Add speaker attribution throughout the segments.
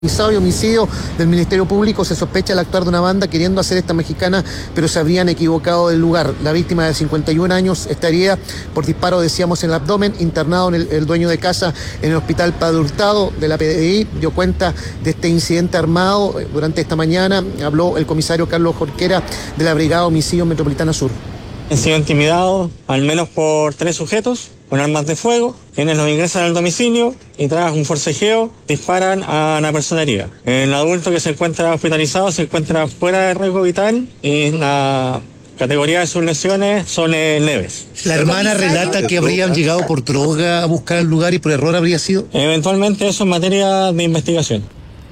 Speaker 1: Y homicidio del Ministerio Público. Se sospecha el actuar de una banda queriendo hacer esta mexicana, pero se habrían equivocado del lugar. La víctima de 51 años estaría por disparo, decíamos, en el abdomen, internado en el dueño de casa en el hospital Padre Hurtado de la PDI. Dio cuenta de este incidente armado durante esta mañana. Habló el comisario Carlos Jorquera de la Brigada Homicidio Metropolitana Sur.
Speaker 2: Han sido intimidados al menos por 3 sujetos con armas de fuego, quienes los ingresan al domicilio y tras un forcejeo disparan a una persona herida. El adulto que se encuentra hospitalizado se encuentra fuera de riesgo vital y la categoría de sus lesiones son leves.
Speaker 3: La hermana relata que habrían llegado por droga a buscar el lugar y por error habría sido.
Speaker 2: Eventualmente eso es materia de investigación.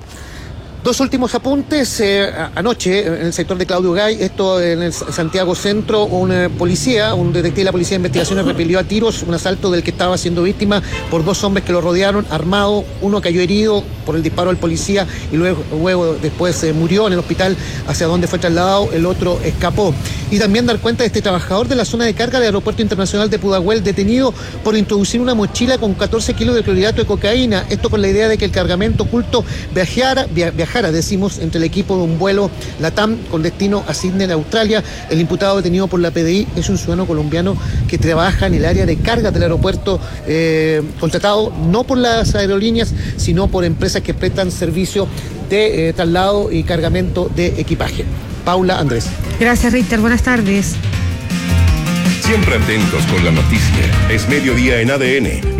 Speaker 1: Dos últimos apuntes. Anoche, en el sector de Claudio Gay, esto en el Santiago Centro, un detective de la Policía de Investigaciones repelió a tiros un asalto del que estaba siendo víctima por 2 hombres que lo rodearon, armado. Uno cayó herido por el disparo del policía y luego después murió en el hospital hacia donde fue trasladado. El otro escapó. Y también dar cuenta de este trabajador de la zona de carga del Aeropuerto Internacional de Pudahuel, detenido por introducir una mochila con 14 kilos de clorhidrato de cocaína. Esto con la idea de que el cargamento oculto viajara, decimos, entre el equipo de un vuelo LATAM con destino a Sídney, en Australia. El imputado detenido por la PDI es un ciudadano colombiano que trabaja en el área de carga del aeropuerto, contratado no por las aerolíneas, sino por empresas que prestan servicio de traslado y cargamento de equipaje. Paula Andrés.
Speaker 4: Gracias, Richter. Buenas tardes.
Speaker 5: Siempre atentos con la noticia. Es mediodía en ADN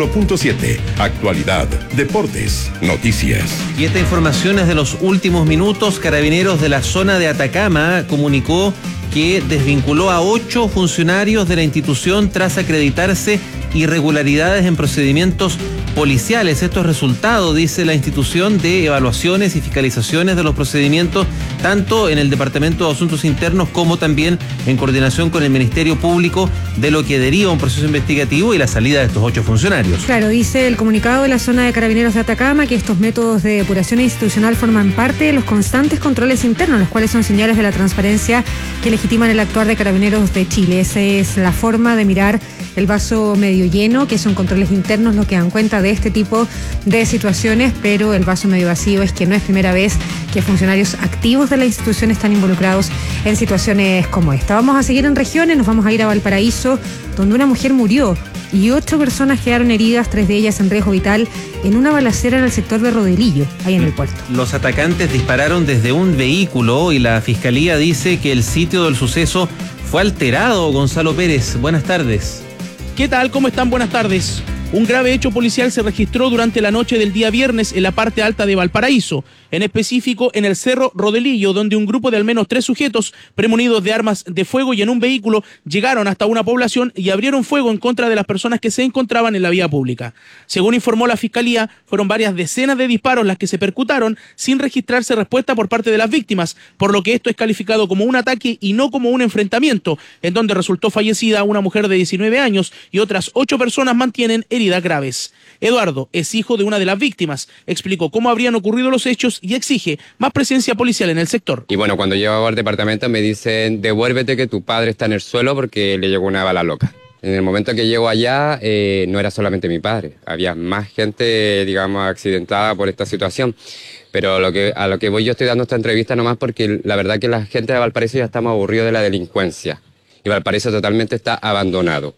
Speaker 5: 91.7. Actualidad, deportes, noticias.
Speaker 6: Y esta información es de los últimos minutos. Carabineros de la zona de Atacama comunicó que desvinculó a 8 funcionarios de la institución tras acreditarse irregularidades en procedimientos policiales. Esto es resultado, dice la institución, de evaluaciones y fiscalizaciones de los procedimientos, tanto en el Departamento de Asuntos Internos como también en coordinación con el Ministerio Público, de lo que deriva un proceso investigativo y la salida de estos 8 funcionarios.
Speaker 4: Claro, dice el comunicado de la zona de Carabineros de Atacama que estos métodos de depuración institucional forman parte de los constantes controles internos, los cuales son señales de la transparencia que legitiman el actuar de Carabineros de Chile. Esa es la forma de mirar el vaso medio lleno, que son controles internos los que dan cuenta de este tipo de situaciones, pero el vaso medio vacío es que no es primera vez que funcionarios activos de la institución están involucrados en situaciones como esta. Vamos a seguir en regiones, nos vamos a ir a Valparaíso, donde una mujer murió y 8 personas quedaron heridas, 3 de ellas en riesgo vital, en una balacera en el sector de Rodelillo, ahí en el puerto.
Speaker 6: Los atacantes dispararon desde un vehículo y la fiscalía dice que el sitio del suceso fue alterado. Gonzalo Pérez, buenas tardes.
Speaker 7: ¿Qué tal? ¿Cómo están? Buenas tardes. Un grave hecho policial se registró durante la noche del día viernes en la parte alta de Valparaíso, en específico en el Cerro Rodelillo, donde un grupo de al menos 3 sujetos premunidos de armas de fuego y en un vehículo llegaron hasta una población y abrieron fuego en contra de las personas que se encontraban en la vía pública. Según informó la Fiscalía, fueron varias decenas de disparos las que se percutaron sin registrarse respuesta por parte de las víctimas, por lo que esto es calificado como un ataque y no como un enfrentamiento, en donde resultó fallecida una mujer de 19 años y otras 8 personas mantienen heridas graves. Eduardo es hijo de una de las víctimas, explicó cómo habrían ocurrido los hechos y exige más presencia policial en el sector.
Speaker 8: Y bueno, cuando llego al departamento me dicen, devuélvete que tu padre está en el suelo porque le llegó una bala loca. En el momento que llego allá, no era solamente mi padre, había más gente, digamos, accidentada por esta situación. Pero a lo que voy, yo estoy dando esta entrevista nomás porque la verdad que la gente de Valparaíso ya estamos aburridos de la delincuencia. Y Valparaíso totalmente está abandonado.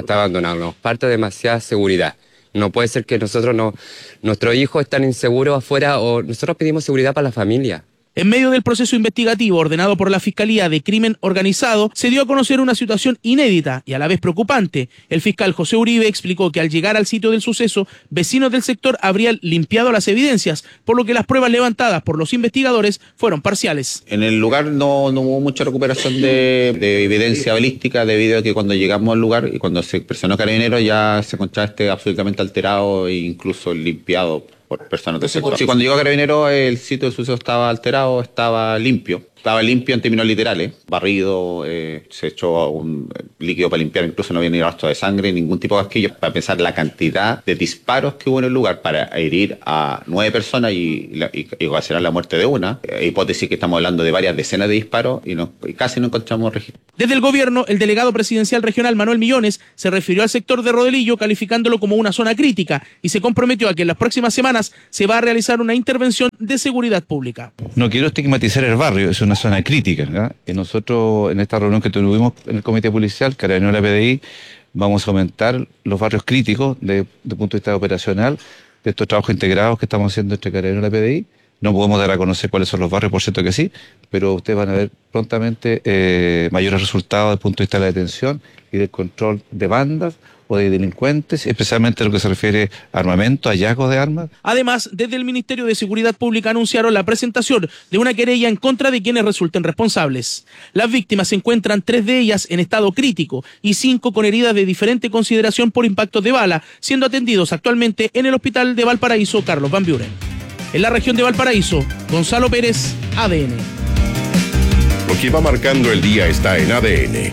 Speaker 8: Nos falta demasiada seguridad. No puede ser que nuestros hijos están inseguros afuera o nosotros pedimos seguridad para la familia.
Speaker 7: En medio del proceso investigativo ordenado por la Fiscalía de Crimen Organizado, se dio a conocer una situación inédita y a la vez preocupante. El fiscal José Uribe explicó que al llegar al sitio del suceso, vecinos del sector habrían limpiado las evidencias, por lo que las pruebas levantadas por los investigadores fueron parciales.
Speaker 9: En el lugar no hubo mucha recuperación de evidencia balística, debido a que cuando llegamos al lugar y cuando se presionó Carabineros ya se encontraba absolutamente alterado e incluso limpiado por personas del sector. Sí, cuando llegó Carabineros el sitio del suceso estaba alterado, estaba limpio. Estaba limpio en términos literales, barrido, se echó un líquido para limpiar, incluso no había ni rastro de sangre, ningún tipo de casquillos, para pensar la cantidad de disparos que hubo en el lugar para herir a 9 personas y ocasionar la muerte de una. Hipótesis que estamos hablando de varias decenas de disparos y casi no encontramos registro.
Speaker 7: Desde el gobierno, el delegado presidencial regional Manuel Millones se refirió al sector de Rodelillo calificándolo como una zona crítica y se comprometió a que en las próximas semanas se va a realizar una intervención de seguridad pública.
Speaker 10: No quiero estigmatizar el barrio, es una zona crítica, ¿verdad? Y nosotros en esta reunión que tuvimos en el Comité Policial, Carabineros de la PDI, vamos a aumentar los barrios críticos desde el punto de vista operacional de estos trabajos integrados que estamos haciendo entre Carabineros de la PDI. No podemos dar a conocer cuáles son los barrios, por cierto que sí, pero ustedes van a ver prontamente mayores resultados desde el punto de vista de la detención y del control de bandas o de delincuentes, especialmente en lo que se refiere a armamento, hallazgos de armas.
Speaker 7: Además, desde el Ministerio de Seguridad Pública anunciaron la presentación de una querella en contra de quienes resulten responsables. Las víctimas se encuentran 3 de ellas en estado crítico y 5 con heridas de diferente consideración por impactos de bala, siendo atendidos actualmente en el Hospital de Valparaíso Carlos Van Buren. En la región de Valparaíso, Gonzalo Pérez, ADN.
Speaker 5: Lo que va marcando el día está en ADN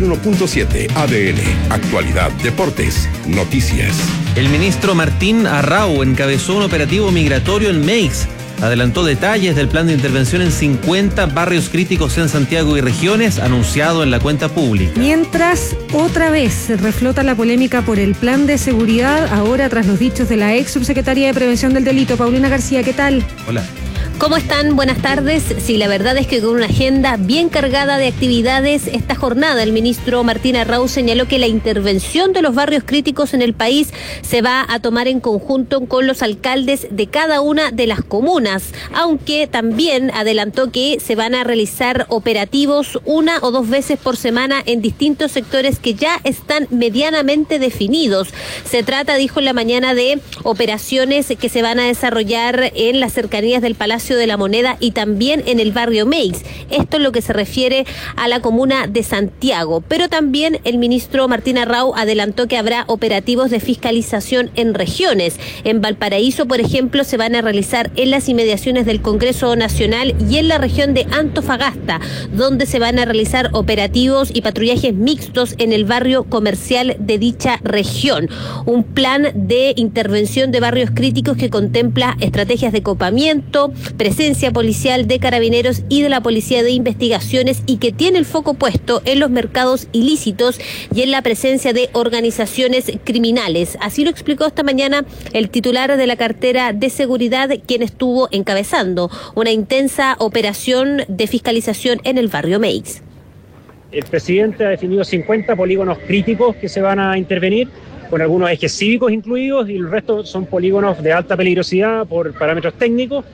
Speaker 5: 91.7 ADN. Actualidad, deportes, noticias.
Speaker 6: El ministro Martín Arrau encabezó un operativo migratorio en Meix. Adelantó detalles del plan de intervención en 50 barrios críticos en Santiago y regiones, anunciado en la cuenta pública.
Speaker 4: Mientras, otra vez se reflota la polémica por el plan de seguridad, ahora tras los dichos de la ex subsecretaria de Prevención del Delito, Paulina García. ¿Qué tal?
Speaker 6: Hola.
Speaker 11: ¿Cómo están? Buenas tardes. Sí, la verdad es que con una agenda bien cargada de actividades, esta jornada el ministro Martín Arrau señaló que la intervención de los barrios críticos en el país se va a tomar en conjunto con los alcaldes de cada una de las comunas, aunque también adelantó que se van a realizar operativos 1 o 2 veces por semana en distintos sectores que ya están medianamente definidos. Se trata, dijo en la mañana, de operaciones que se van a desarrollar en las cercanías del Palacio de la Moneda y también en el barrio Meix. Esto es lo que se refiere a la comuna de Santiago. Pero también el ministro Martín Arrau adelantó que habrá operativos de fiscalización en regiones. En Valparaíso, por ejemplo, se van a realizar en las inmediaciones del Congreso Nacional y en la región de Antofagasta, donde se van a realizar operativos y patrullajes mixtos en el barrio comercial de dicha región. Un plan de intervención de barrios críticos que contempla estrategias de copamiento, presencia policial de Carabineros y de la Policía de Investigaciones y que tiene el foco puesto en los mercados ilícitos y en la presencia de organizaciones criminales. Así lo explicó esta mañana el titular de la cartera de seguridad, quien estuvo encabezando una intensa operación de fiscalización en el barrio Meix.
Speaker 12: El presidente ha definido 50 polígonos críticos que se van a intervenir, con algunos ejes cívicos incluidos, y el resto son polígonos de alta peligrosidad por parámetros técnicos.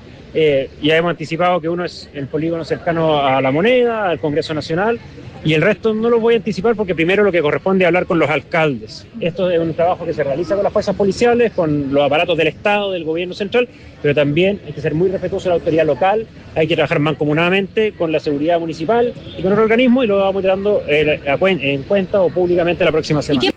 Speaker 12: Ya hemos anticipado que uno es el polígono cercano a la Moneda, al Congreso Nacional, y el resto no lo voy a anticipar porque primero lo que corresponde es hablar con los alcaldes. Esto es un trabajo que se realiza con las fuerzas policiales, con los aparatos del Estado, del gobierno central, pero también hay que ser muy respetuoso de la autoridad local, hay que trabajar mancomunadamente con la seguridad municipal y con otro organismo, y lo vamos dando en cuenta o públicamente la próxima semana.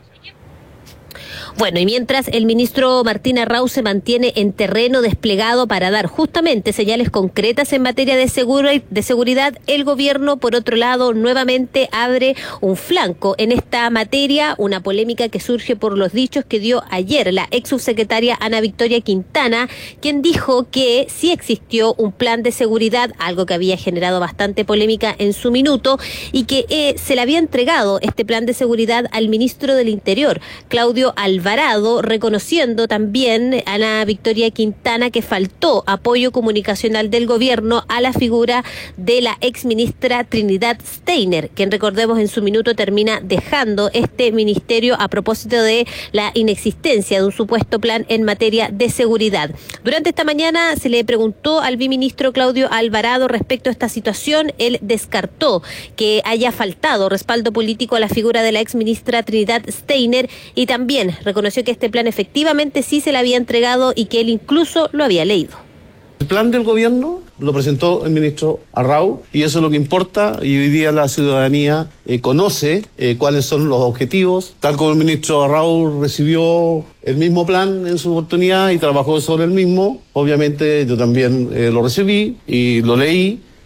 Speaker 11: Bueno, y mientras el ministro Martín Arrau se mantiene en terreno desplegado para dar justamente señales concretas en materia de seguridad, el gobierno, por otro lado, nuevamente abre un flanco en esta materia, una polémica que surge por los dichos que dio ayer la ex subsecretaria Ana Victoria Quintana, quien dijo que sí existió un plan de seguridad, algo que había generado bastante polémica en su minuto, y que se le había entregado este plan de seguridad al ministro del Interior, Claudio Alvarado, reconociendo también Ana Victoria Quintana que faltó apoyo comunicacional del gobierno a la figura de la exministra Trinidad Steiner, quien, recordemos, en su minuto termina dejando este ministerio a propósito de la inexistencia de un supuesto plan en materia de seguridad. Durante esta mañana se le preguntó al viceministro Claudio Alvarado respecto a esta situación. Él descartó que haya faltado respaldo político a la figura de la exministra Trinidad Steiner y también reconoció que este plan efectivamente sí se le había entregado y que él incluso lo había leído.
Speaker 13: El plan del gobierno lo presentó el ministro Arrau y eso es lo que importa, y hoy día la ciudadanía conoce cuáles son los objetivos. Tal como el ministro Arrau recibió el mismo plan en su oportunidad y trabajó sobre el mismo, obviamente yo también lo recibí y lo leí.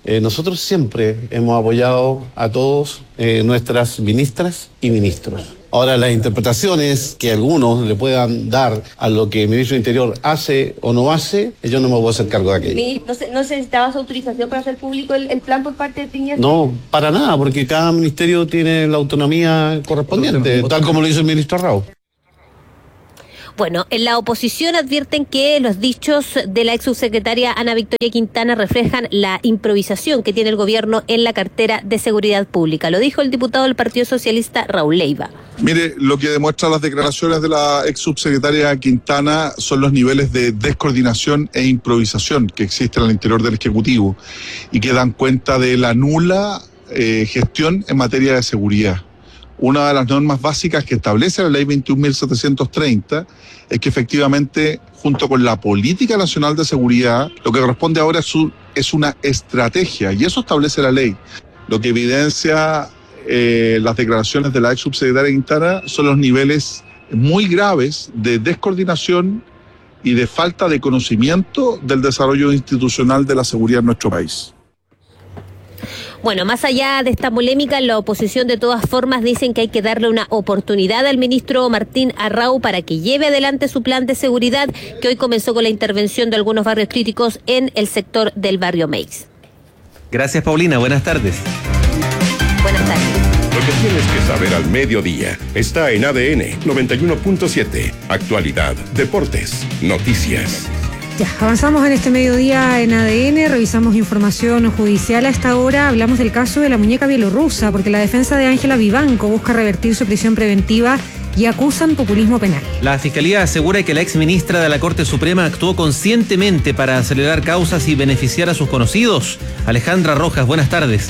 Speaker 13: Nosotros siempre hemos apoyado a todos nuestras ministras y ministros. Ahora, las interpretaciones que algunos le puedan dar a lo que el ministro del Interior hace o no hace, yo no me voy a hacer cargo de aquello.
Speaker 14: ¿No se necesitaba su autorización para hacer público el plan por parte de Piñera?
Speaker 13: No, para nada, porque cada ministerio tiene la autonomía correspondiente, tal como lo hizo el ministro Arrau.
Speaker 11: Bueno, en la oposición advierten que los dichos de la ex subsecretaria Ana Victoria Quintana reflejan la improvisación que tiene el gobierno en la cartera de seguridad pública. Lo dijo el diputado del Partido Socialista, Raúl Leiva.
Speaker 15: Mire, lo que demuestran las declaraciones de la ex subsecretaria Quintana son los niveles de descoordinación e improvisación que existen al interior del Ejecutivo y que dan cuenta de la nula gestión en materia de seguridad. Una de las normas básicas que establece la ley 21.730 es que efectivamente, junto con la política nacional de seguridad, lo que corresponde ahora es una estrategia, y eso establece la ley. Lo que evidencia las declaraciones de la ex subsecretaria Quintana son los niveles muy graves de descoordinación y de falta de conocimiento del desarrollo institucional de la seguridad en nuestro país.
Speaker 11: Bueno, más allá de esta polémica, la oposición de todas formas dicen que hay que darle una oportunidad al ministro Martín Arrau para que lleve adelante su plan de seguridad, que hoy comenzó con la intervención de algunos barrios críticos en el sector del barrio Meix.
Speaker 6: Gracias, Paulina. Buenas tardes.
Speaker 11: Buenas tardes.
Speaker 5: Lo que tienes que saber al mediodía está en ADN 91.7. Actualidad, deportes, noticias.
Speaker 4: Ya, avanzamos en este mediodía en ADN, revisamos información judicial. A esta hora hablamos del caso de la muñeca bielorrusa, porque la defensa de Ángela Vivanco busca revertir su prisión preventiva y acusan populismo penal.
Speaker 6: La Fiscalía asegura que la exministra de la Corte Suprema actuó conscientemente para acelerar causas y beneficiar a sus conocidos. Alejandra Rojas, buenas tardes.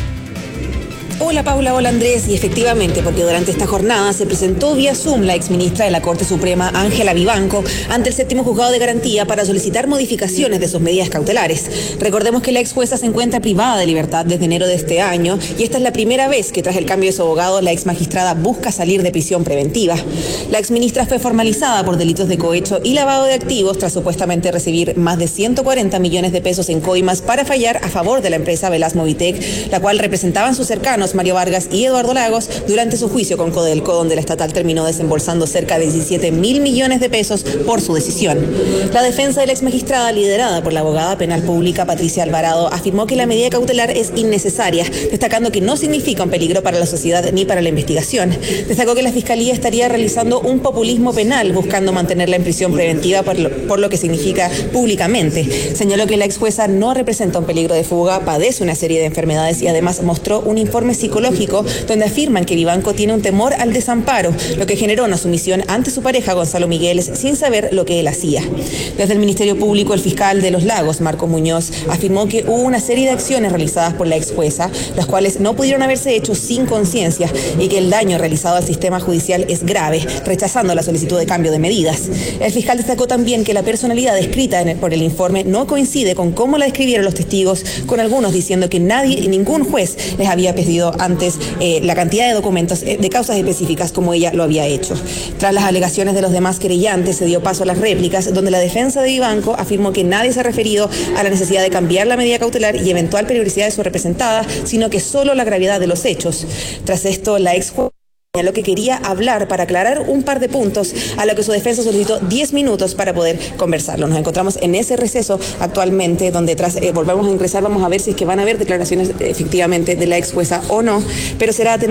Speaker 16: Hola Paula, hola Andrés, y efectivamente, porque durante esta jornada se presentó vía Zoom la exministra de la Corte Suprema, Ángela Vivanco, ante el 7º Juzgado de Garantía para solicitar modificaciones de sus medidas cautelares. Recordemos que la ex jueza se encuentra privada de libertad desde enero de este año, y esta es la primera vez que tras el cambio de su abogado, la ex magistrada busca salir de prisión preventiva. La exministra fue formalizada por delitos de cohecho y lavado de activos tras supuestamente recibir más de 140 millones de pesos en coimas para fallar a favor de la empresa Velas Movitec, la cual representaban sus cercanos Mario Vargas y Eduardo Lagos durante su juicio con Codelco, donde la estatal terminó desembolsando cerca de 17 mil millones de pesos por su decisión. La defensa de la ex magistrada, liderada por la abogada penal pública Patricia Alvarado, afirmó que la medida cautelar es innecesaria, destacando que no significa un peligro para la sociedad ni para la investigación. Destacó que la Fiscalía estaría realizando un populismo penal buscando mantenerla en prisión preventiva por lo que significa públicamente. Señaló que la ex jueza no representa un peligro de fuga, padece una serie de enfermedades y además mostró un informe psicológico donde afirman que Vivanco tiene un temor al desamparo, lo que generó una sumisión ante su pareja Gonzalo Migueles sin saber lo que él hacía. Desde el Ministerio Público, el fiscal de Los Lagos, Marco Muñoz, afirmó que hubo una serie de acciones realizadas por la ex jueza, las cuales no pudieron haberse hecho sin conciencia, y que el daño realizado al sistema judicial es grave, rechazando la solicitud de cambio de medidas. El fiscal destacó también que la personalidad descrita por el informe no coincide con cómo la describieron los testigos, con algunos diciendo que nadie y ningún juez les había pedido antes la cantidad de documentos de causas específicas como ella lo había hecho. Tras las alegaciones de los demás querellantes, se dio paso a las réplicas, donde la defensa de Vivanco afirmó que nadie se ha referido a la necesidad de cambiar la medida cautelar y eventual peligrosidad de su representada, sino que solo la gravedad de los hechos. Tras esto, la ex jueza lo que quería hablar para aclarar un par de puntos, a lo que su defensa solicitó 10 minutos para poder conversarlo. Nos encontramos en ese receso actualmente, donde tras volvamos a ingresar, vamos a ver si es que van a haber declaraciones efectivamente de la ex jueza o no, pero va a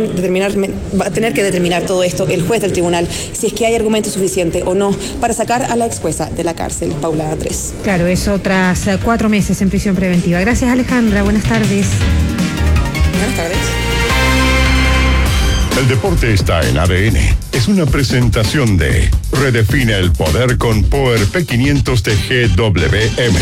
Speaker 16: tener que determinar todo esto el juez del tribunal, si es que hay argumento suficiente o no para sacar a la ex jueza de la cárcel. Paula 3.
Speaker 4: Claro, eso tras 4 meses en prisión preventiva. Gracias, Alejandra. Buenas tardes.
Speaker 16: Buenas tardes.
Speaker 5: El deporte está en ADN. Es una presentación de Redefine el poder con Power P500 de GWM.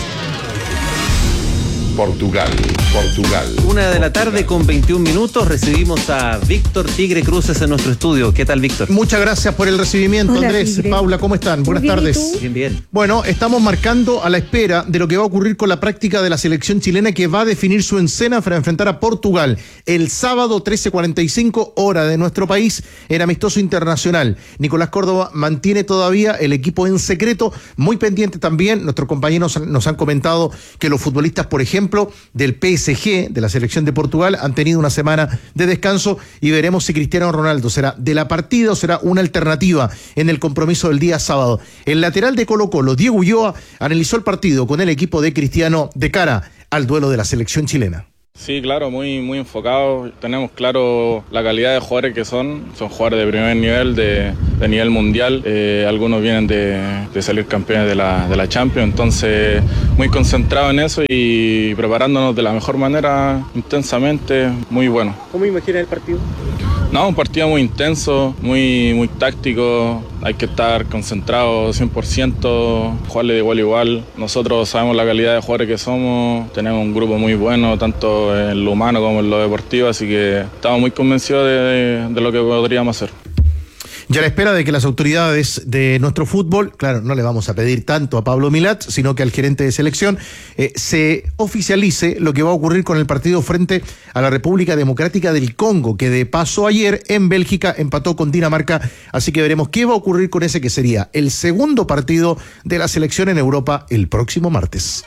Speaker 5: Portugal.
Speaker 6: 1:00 con 21 minutos. Recibimos a Víctor Tigre Cruces en nuestro estudio. ¿Qué tal, Víctor?
Speaker 17: Muchas gracias por el recibimiento. Hola, Andrés. Tigre. Paula, ¿cómo están? Buenas tardes.
Speaker 6: Bien.
Speaker 17: Bueno, estamos marcando a la espera de lo que va a ocurrir con la práctica de la selección chilena, que va a definir su escena para enfrentar a Portugal el sábado 13:45 hora de nuestro país en amistoso internacional. Nicolás Córdoba mantiene todavía el equipo en secreto, muy pendiente también. Nuestros compañeros nos han comentado que los futbolistas, por ejemplo, ejemplo, del PSG, de la selección de Portugal, han tenido una semana de descanso y veremos si Cristiano Ronaldo será de la partida o será una alternativa en el compromiso del día sábado. El lateral de Colo-Colo, Diego Ulloa, analizó el partido con el equipo de Cristiano de cara al duelo de la selección chilena.
Speaker 18: Sí, claro, muy enfocados. Tenemos claro la calidad de jugadores que son jugadores de primer nivel, de nivel mundial. Algunos vienen de salir campeones de la Champions, entonces muy concentrados en eso y preparándonos de la mejor manera, intensamente, muy bueno.
Speaker 12: ¿Cómo imaginas el partido?
Speaker 18: No, un partido muy intenso, muy táctico, hay que estar concentrado 100%, jugarle de igual a igual. Nosotros sabemos la calidad de jugadores que somos, tenemos un grupo muy bueno, tanto en lo humano como en lo deportivo, así que estamos muy convencidos de lo que podríamos hacer.
Speaker 17: Ya a la espera de que las autoridades de nuestro fútbol, claro, no le vamos a pedir tanto a Pablo Milat, sino que al gerente de selección, se oficialice lo que va a ocurrir con el partido frente a la República Democrática del Congo, que de paso ayer en Bélgica empató con Dinamarca, así que veremos qué va a ocurrir con ese que sería el segundo partido de la selección en Europa el próximo martes.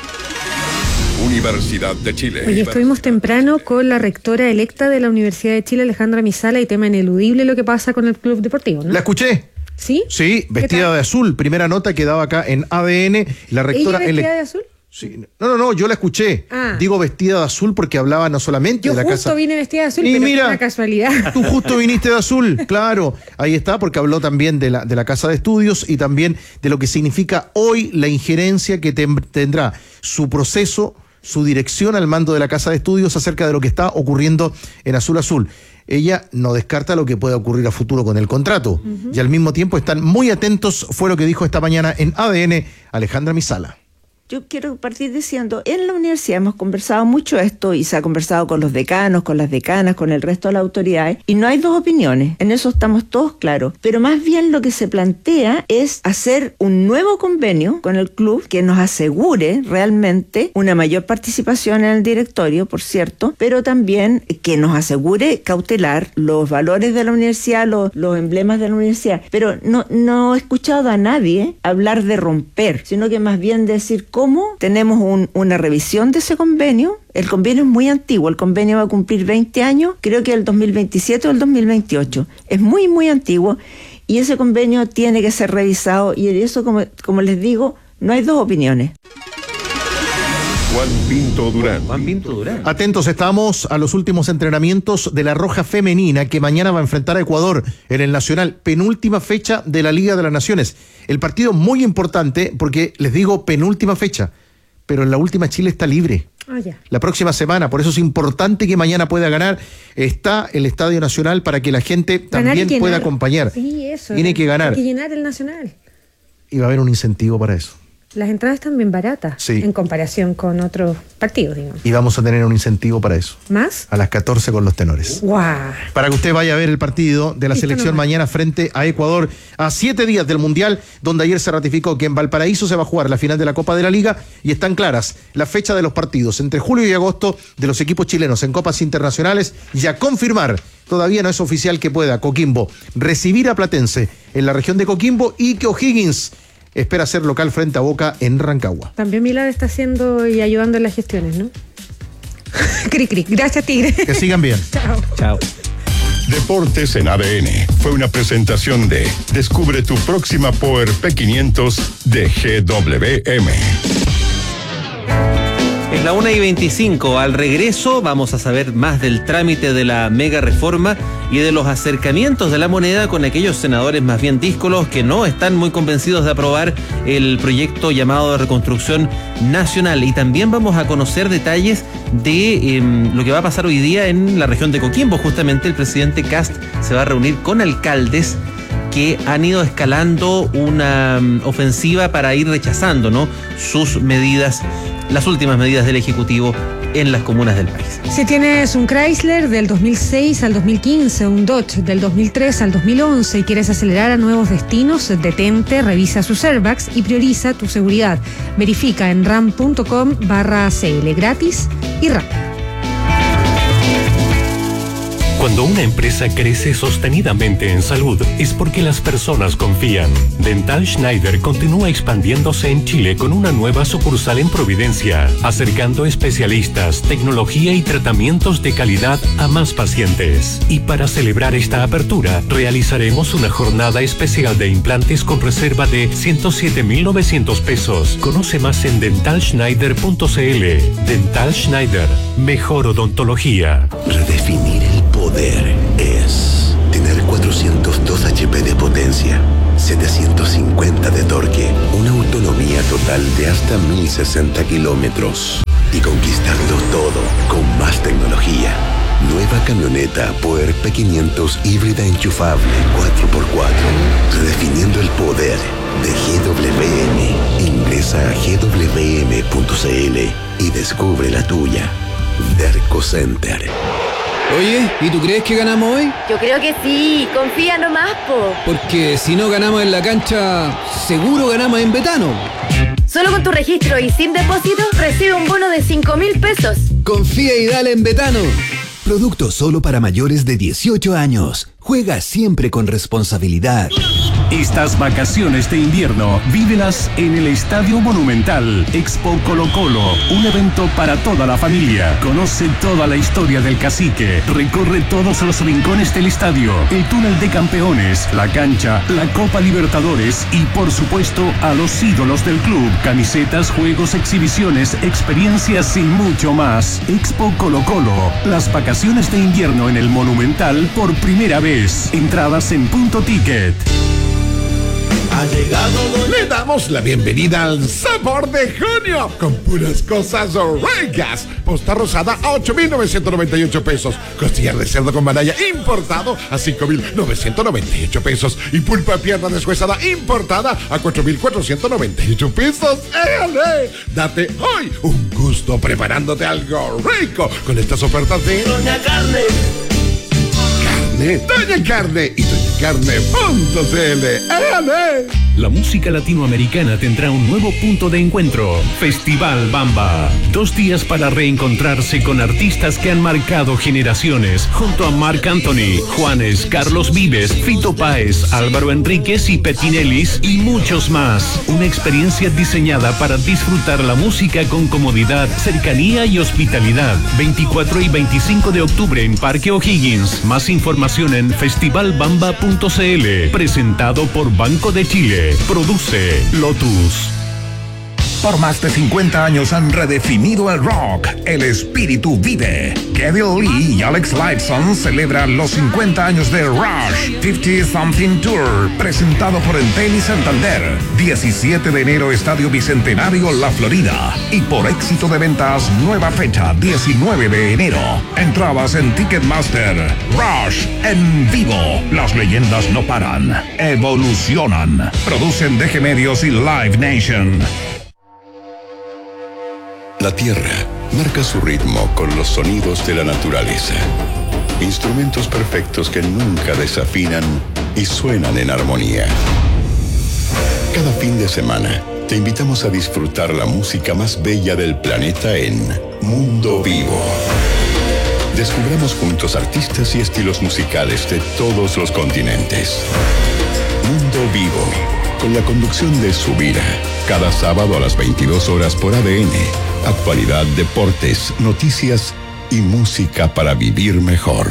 Speaker 5: Universidad de Chile.
Speaker 4: Oye, estuvimos temprano con la rectora electa de la Universidad de Chile, Alejandra Misala, y tema ineludible lo que pasa con el club deportivo, ¿no?
Speaker 17: ¿La escuché?
Speaker 4: ¿Sí?
Speaker 17: Sí, vestida de azul. Primera nota que daba acá en ADN. La rectora
Speaker 4: ¿Ella vestida de azul?
Speaker 17: Sí. No, yo la escuché. Digo vestida de azul porque hablaba no solamente de la casa.
Speaker 4: Yo justo vine vestida de azul,
Speaker 17: y
Speaker 4: pero
Speaker 17: mira,
Speaker 4: es una casualidad.
Speaker 17: Tú justo viniste de azul, claro. Ahí está, porque habló también de la casa de estudios y también de lo que significa hoy la injerencia que tendrá su proceso, su dirección al mando de la Casa de Estudios acerca de lo que está ocurriendo en Azul Azul. Ella no descarta lo que pueda ocurrir a futuro con el contrato. Y al mismo tiempo están muy atentos, fue lo que dijo esta mañana en ADN Alejandra Misala.
Speaker 19: Yo quiero partir diciendo, en la universidad hemos conversado mucho esto y se ha conversado con los decanos, con las decanas, con el resto de las autoridades y no hay dos opiniones, en eso estamos todos claros, pero más bien lo que se plantea es hacer un nuevo convenio con el club que nos asegure realmente una mayor participación en el directorio, por cierto, pero también que nos asegure cautelar los valores de la universidad, los emblemas de la universidad, pero no he escuchado a nadie hablar de romper, sino que más bien decir cómo tenemos una revisión de ese convenio. El convenio es muy antiguo, el convenio va a cumplir 20 años, creo que el 2027 o el 2028. Es muy antiguo y ese convenio tiene que ser revisado y eso, como les digo, no hay dos opiniones.
Speaker 5: Juan Pinto Durán.
Speaker 17: Atentos estamos a los últimos entrenamientos de la Roja Femenina que mañana va a enfrentar a Ecuador en el Nacional, penúltima fecha de la Liga de las Naciones. El partido muy importante porque les digo penúltima fecha, pero en la última Chile está libre. La próxima semana, por eso es importante que mañana pueda ganar. Está el Estadio Nacional para que la gente también pueda acompañar.
Speaker 4: Sí, eso.
Speaker 17: Tiene que ganar.
Speaker 4: Hay que llenar el Nacional.
Speaker 17: Y va a haber un incentivo para eso.
Speaker 4: Las entradas están bien baratas en comparación con otros partidos, digamos.
Speaker 17: Y vamos a tener un incentivo para eso.
Speaker 4: ¿Más?
Speaker 17: A las 14 con los tenores.
Speaker 4: ¡Guau!
Speaker 17: Para que usted vaya a ver el partido de la selección mañana frente a Ecuador, a 7 días del Mundial, donde ayer se ratificó que en Valparaíso se va a jugar la final de la Copa de la Liga y están claras las fechas de los partidos entre julio y agosto de los equipos chilenos en copas internacionales y a confirmar. Todavía no es oficial que pueda Coquimbo recibir a Platense en la región de Coquimbo y que O'Higgins espera ser local frente a Boca en Rancagua.
Speaker 4: También Milad está haciendo y ayudando en las gestiones, ¿no? Cric. Gracias, Tigre.
Speaker 17: Que sigan bien.
Speaker 6: Chao.
Speaker 5: Deportes en ADN fue una presentación de Descubre tu próxima Power P500 de GWM.
Speaker 6: Es la 1:25. Al regreso vamos a saber más del trámite de la mega reforma y de los acercamientos de la moneda con aquellos senadores más bien díscolos que no están muy convencidos de aprobar el proyecto llamado de reconstrucción nacional. Y también vamos a conocer detalles de lo que va a pasar hoy día en la región de Coquimbo. Justamente el presidente Kast se va a reunir con alcaldes que han ido escalando una ofensiva para ir rechazando, ¿no?, sus medidas, las últimas medidas del Ejecutivo en las comunas del país.
Speaker 4: Si tienes un Chrysler del 2006 al 2015, un Dodge del 2003 al 2011 y quieres acelerar a nuevos destinos, detente, revisa sus airbags y prioriza tu seguridad. Verifica en ram.com/CL, gratis y rápido.
Speaker 20: Cuando una empresa crece sostenidamente en salud es porque las personas confían. Dental Schneider continúa expandiéndose en Chile con una nueva sucursal en Providencia, acercando especialistas, tecnología y tratamientos de calidad a más pacientes. Y para celebrar esta apertura, realizaremos una jornada especial de implantes con reserva de 107.900 pesos. Conoce más en dentalschneider.cl. Dental Schneider, mejor odontología.
Speaker 21: Redefinir el poder es tener 402 HP de potencia, 750 de torque, una autonomía total de hasta 1060 kilómetros y conquistarlo todo con más tecnología. Nueva camioneta Power P500 híbrida enchufable 4x4, redefiniendo el poder de GWM. Ingresa a gwm.cl y descubre la tuya. Derco Center.
Speaker 22: Oye, ¿y tú crees que ganamos hoy?
Speaker 14: Yo creo que sí, confía nomás, po.
Speaker 22: Porque si no ganamos en la cancha, seguro ganamos en Betano.
Speaker 14: Solo con tu registro y sin depósito, recibe un bono de 5.000 pesos.
Speaker 22: Confía y dale en Betano.
Speaker 23: Producto solo para mayores de 18 años. Juega siempre con responsabilidad.
Speaker 20: Estas vacaciones de invierno, vívelas en el Estadio Monumental. Expo Colo Colo, un evento para toda la familia. Conoce toda la historia del cacique. Recorre todos los rincones del estadio, el túnel de campeones, la cancha, la Copa Libertadores y, por supuesto, a los ídolos del club. Camisetas, juegos, exhibiciones, experiencias y mucho más. Expo Colo Colo, las vacaciones de invierno en el Monumental por primera vez. Entradas en Punto Ticket.
Speaker 24: Ha llegado, le damos la bienvenida al sabor de junio, con puras cosas ricas. Posta rosada a 8.998 pesos. Costillar de cerdo con manalla importado a 5.998 pesos. Y pulpa pierna deshuesada importada a 4.498 pesos. ¡Éale! Date hoy un gusto preparándote algo rico con estas ofertas de Doña Carne. Doña Carne y doñacarne.cl. ¡Éale!
Speaker 20: La música latinoamericana tendrá un nuevo punto de encuentro. Festival Bamba. 2 días para reencontrarse con artistas que han marcado generaciones. Junto a Marc Anthony, Juanes, Carlos Vives, Fito Páez, Álvaro Enríquez y Petinelis y muchos más. Una experiencia diseñada para disfrutar la música con comodidad, cercanía y hospitalidad. 24 y 25 de octubre en Parque O'Higgins. Más información en festivalbamba.cl. Presentado por Banco de Chile. Produce Lotus.
Speaker 25: Por más de 50 años han redefinido el rock. El espíritu vive. Kevin Lee y Alex Lifeson celebran los 50 años de Rush 50 Something Tour, presentado por Entel y Santander. 17 de enero, Estadio Bicentenario, La Florida. Y por éxito de ventas, nueva fecha, 19 de enero. Entradas en Ticketmaster. Rush en vivo. Las leyendas no paran, evolucionan. Producen DG Medios y Live Nation.
Speaker 5: La tierra marca su ritmo con los sonidos de la naturaleza. Instrumentos perfectos que nunca desafinan y suenan en armonía. Cada fin de semana te invitamos a disfrutar la música más bella del planeta en Mundo Vivo. Descubramos juntos artistas y estilos musicales de todos los continentes. Mundo Vivo, con la conducción de Subira, cada sábado a las 22 horas por ADN. Actualidad, deportes, noticias y música para vivir mejor.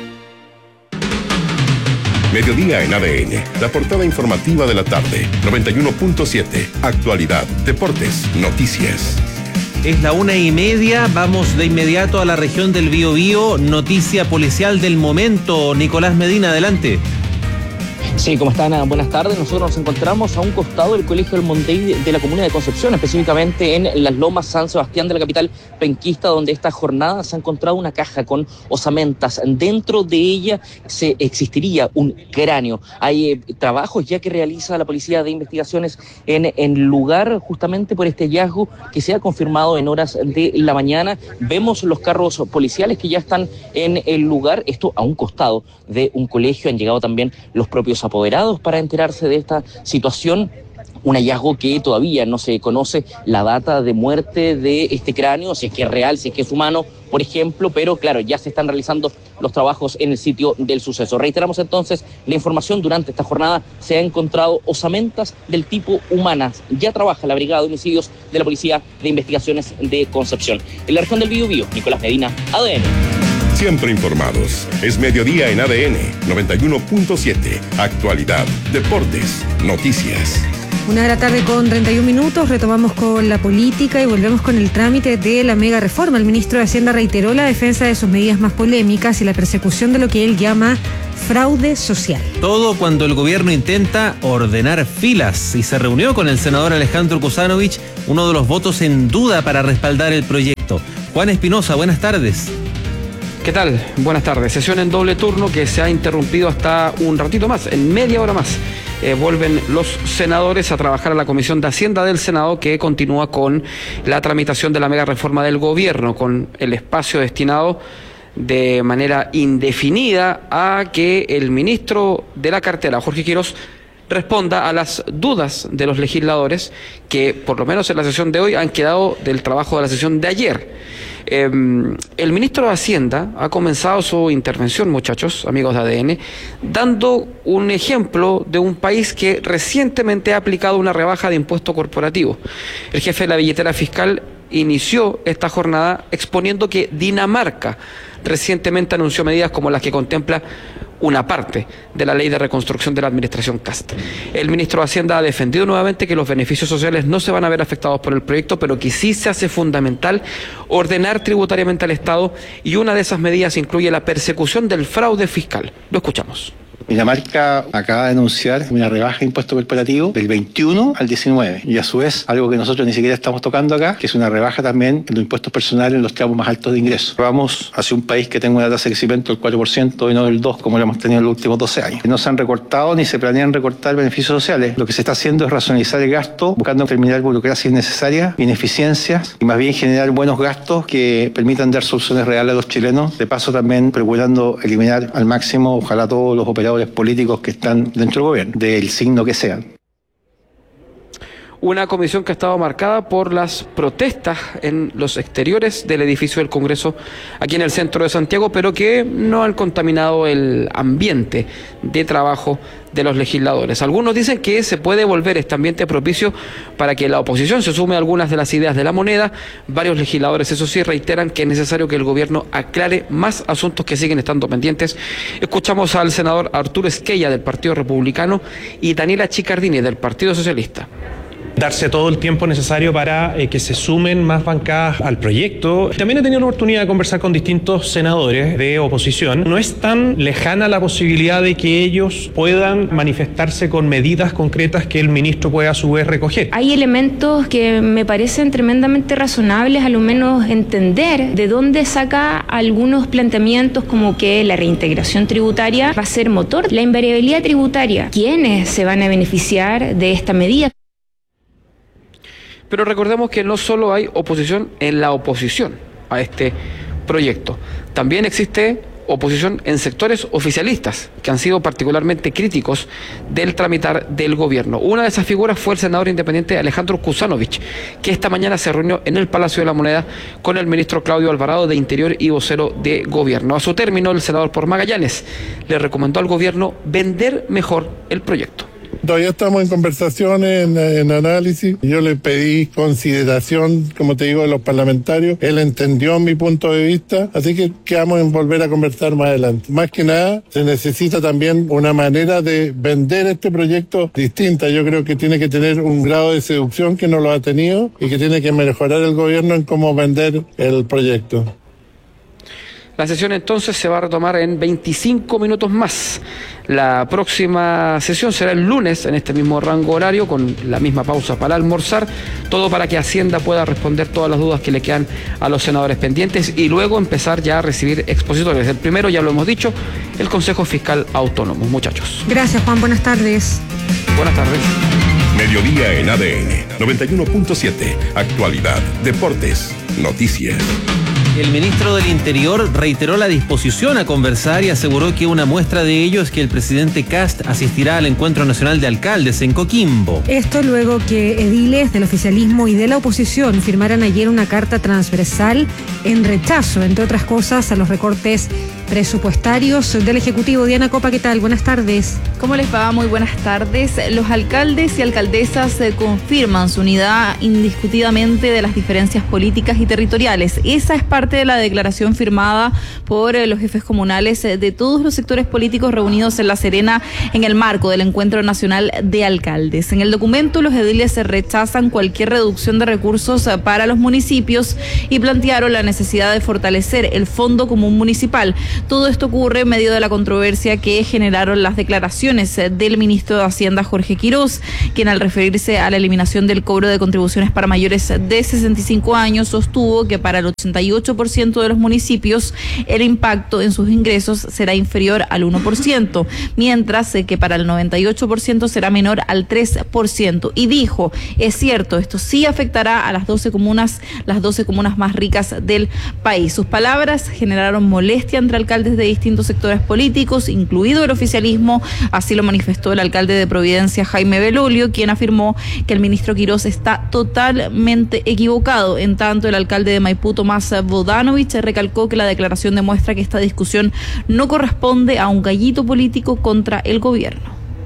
Speaker 5: Mediodía en ADN, la portada informativa de la tarde, 91.7, actualidad, deportes, noticias.
Speaker 6: Es la 1:30, vamos de inmediato a la región del Biobío, noticia policial del momento. Nicolás Medina, adelante.
Speaker 26: Sí, ¿cómo están? Buenas tardes. Nosotros nos encontramos a un costado del Colegio del Montey de la comuna de Concepción, específicamente en las Lomas San Sebastián de la capital penquista, donde esta jornada se ha encontrado una caja con osamentas. Dentro de ella existiría un cráneo. Hay trabajos ya que realiza la Policía de Investigaciones en el lugar, justamente por este hallazgo que se ha confirmado en horas de la mañana. Vemos los carros policiales que ya están en el lugar, esto a un costado de un colegio. Han llegado también los propios apoderados para enterarse de esta situación. un hallazgo que todavía no se conoce la data de muerte de este cráneo, si es que es real, si es que es humano, por ejemplo, pero claro, ya se están realizando los trabajos en el sitio del suceso. Reiteramos entonces la información: durante esta jornada se han encontrado osamentas del tipo humanas. Ya trabaja la Brigada de Homicidios de la Policía de Investigaciones de Concepción. En la región del Biobío, Nicolás Medina, ADN.
Speaker 5: Siempre informados. Es mediodía en ADN 91.7. Actualidad, deportes, noticias.
Speaker 4: 1:31. Retomamos con la política y volvemos con el trámite de la mega reforma. El ministro de Hacienda reiteró la defensa de sus medidas más polémicas y la persecución de lo que él llama fraude social.
Speaker 6: Todo cuando el gobierno intenta ordenar filas, y se reunió con el senador Alejandro Kuzanovich, uno de los votos en duda para respaldar el proyecto. Juan Espinosa, buenas tardes.
Speaker 1: ¿Qué tal? Buenas tardes. Sesión en doble turno que se ha interrumpido hasta un ratito más, en media hora más. Vuelven los senadores a trabajar a la Comisión de Hacienda del Senado, que continúa con la tramitación de la mega reforma del gobierno, con el espacio destinado de manera indefinida a que el ministro de la cartera, Jorge Quirós, responda a las dudas de los legisladores que, por lo menos en la sesión de hoy, han quedado del trabajo de la sesión de ayer. El ministro de Hacienda ha comenzado su intervención, muchachos, amigos de ADN, dando un ejemplo de un país que recientemente ha aplicado una rebaja de impuesto corporativo. El jefe de la billetera fiscal inició esta jornada exponiendo que Dinamarca recientemente anunció medidas como las que contempla una parte de la ley de reconstrucción de la administración Kast. El ministro de Hacienda ha defendido nuevamente que los beneficios sociales no se van a ver afectados por el proyecto, pero que sí se hace fundamental ordenar tributariamente al Estado, y una de esas medidas incluye la persecución del fraude fiscal. Lo escuchamos.
Speaker 2: Dinamarca acaba de anunciar una rebaja de impuesto corporativo del 21 al 19, y a su vez algo que nosotros ni siquiera estamos tocando acá, que es una rebaja también en los impuestos personales en los tramos más altos de ingresos. Vamos hacia un país que tenga una tasa de crecimiento del 4% y no del 2%, como lo hemos tenido en los últimos 12 años. No se han recortado ni se planean recortar beneficios sociales. Lo que se está haciendo es racionalizar el gasto, buscando terminar burocracia innecesaria, ineficiencias, y más bien generar buenos gastos que permitan dar soluciones reales a los chilenos. De paso, también procurando eliminar al máximo, ojalá, todos los operadores políticos que están dentro del gobierno, del signo que sean.
Speaker 1: Una comisión que ha estado marcada por las protestas en los exteriores del edificio del Congreso aquí en el centro de Santiago, pero que no han contaminado el ambiente de trabajo de los legisladores. Algunos dicen que se puede volver este ambiente propicio para que la oposición se sume a algunas de las ideas de la moneda. Varios legisladores, eso sí, reiteran que es necesario que el gobierno aclare más asuntos que siguen estando pendientes. Escuchamos al senador Arturo Esquella del Partido Republicano y Daniela Chicardini del Partido Socialista.
Speaker 3: Darse todo el tiempo necesario para que se sumen más bancadas al proyecto. También he tenido la oportunidad de conversar con distintos senadores de oposición. No es tan lejana la posibilidad de que ellos puedan manifestarse con medidas concretas que el ministro pueda a su vez recoger.
Speaker 8: Hay elementos que me parecen tremendamente razonables, a lo menos entender de dónde saca algunos planteamientos como que la reintegración tributaria va a ser motor. La invariabilidad tributaria, ¿quiénes se van a beneficiar de esta medida?
Speaker 1: Pero recordemos que no solo hay oposición en la oposición a este proyecto, también existe oposición en sectores oficialistas que han sido particularmente críticos del tramitar del gobierno. Una de esas figuras fue el senador independiente Alejandro Kuzanovich, que esta mañana se reunió en el Palacio de la Moneda con el ministro Claudio Alvarado de Interior y vocero de Gobierno. A su término, el senador por Magallanes le recomendó al gobierno vender mejor el proyecto.
Speaker 9: Todavía estamos en conversaciones, en análisis. Yo le pedí consideración, como te digo, de los parlamentarios. Él entendió mi punto de vista, así que quedamos en volver a conversar más adelante. Más que nada, se necesita también una manera de vender este proyecto distinta. Yo creo que tiene que tener un grado de seducción que no lo ha tenido y que tiene que mejorar el gobierno en cómo vender el proyecto.
Speaker 1: La sesión entonces se va a retomar en 25 minutos más. La próxima sesión será el lunes en este mismo rango horario, con la misma pausa para almorzar, todo para que Hacienda pueda responder todas las dudas que le quedan a los senadores pendientes y luego empezar ya a recibir expositores. El primero, ya lo hemos dicho, el Consejo Fiscal Autónomo. Muchachos.
Speaker 4: Gracias, Juan. Buenas tardes.
Speaker 1: Buenas tardes.
Speaker 5: Mediodía en ADN 91.7. Actualidad, deportes, noticias.
Speaker 6: El ministro del Interior reiteró la disposición a conversar y aseguró que una muestra de ello es que el presidente Kast asistirá al Encuentro Nacional de Alcaldes en Coquimbo.
Speaker 4: Esto luego que ediles del oficialismo y de la oposición firmaran ayer una carta transversal en rechazo, entre otras cosas, a los recortes presupuestarios del Ejecutivo. Diana Copa, ¿qué tal? Buenas tardes.
Speaker 7: ¿Cómo les va? Muy buenas tardes. Los alcaldes y alcaldesas confirman su unidad indiscutidamente de las diferencias políticas y territoriales. Esa es parte de la declaración firmada por los jefes comunales de todos los sectores políticos reunidos en La Serena en el marco del Encuentro Nacional de Alcaldes. En el documento, los ediles rechazan cualquier reducción de recursos para los municipios y plantearon la necesidad de fortalecer el Fondo Común Municipal. Todo esto ocurre en medio de la controversia que generaron las declaraciones del ministro de Hacienda, Jorge Quirós, quien al referirse a la eliminación del cobro de contribuciones para mayores de 65 años sostuvo que para el 88% de los municipios el impacto en sus ingresos será inferior al 1%, mientras que para el 98% será menor al 3%. Y dijo, es cierto, esto sí afectará a las 12 comunas más ricas del país. Sus palabras generaron molestia entre alcaldes de distintos sectores políticos, incluido el oficialismo. Así lo manifestó el alcalde de Providencia, Jaime Belolio, quien afirmó que el ministro Quirós está totalmente equivocado. En tanto, el alcalde de Maipú, Tomás Bodanovich, recalcó que la declaración demuestra que esta discusión no corresponde a un gallito político contra el gobierno.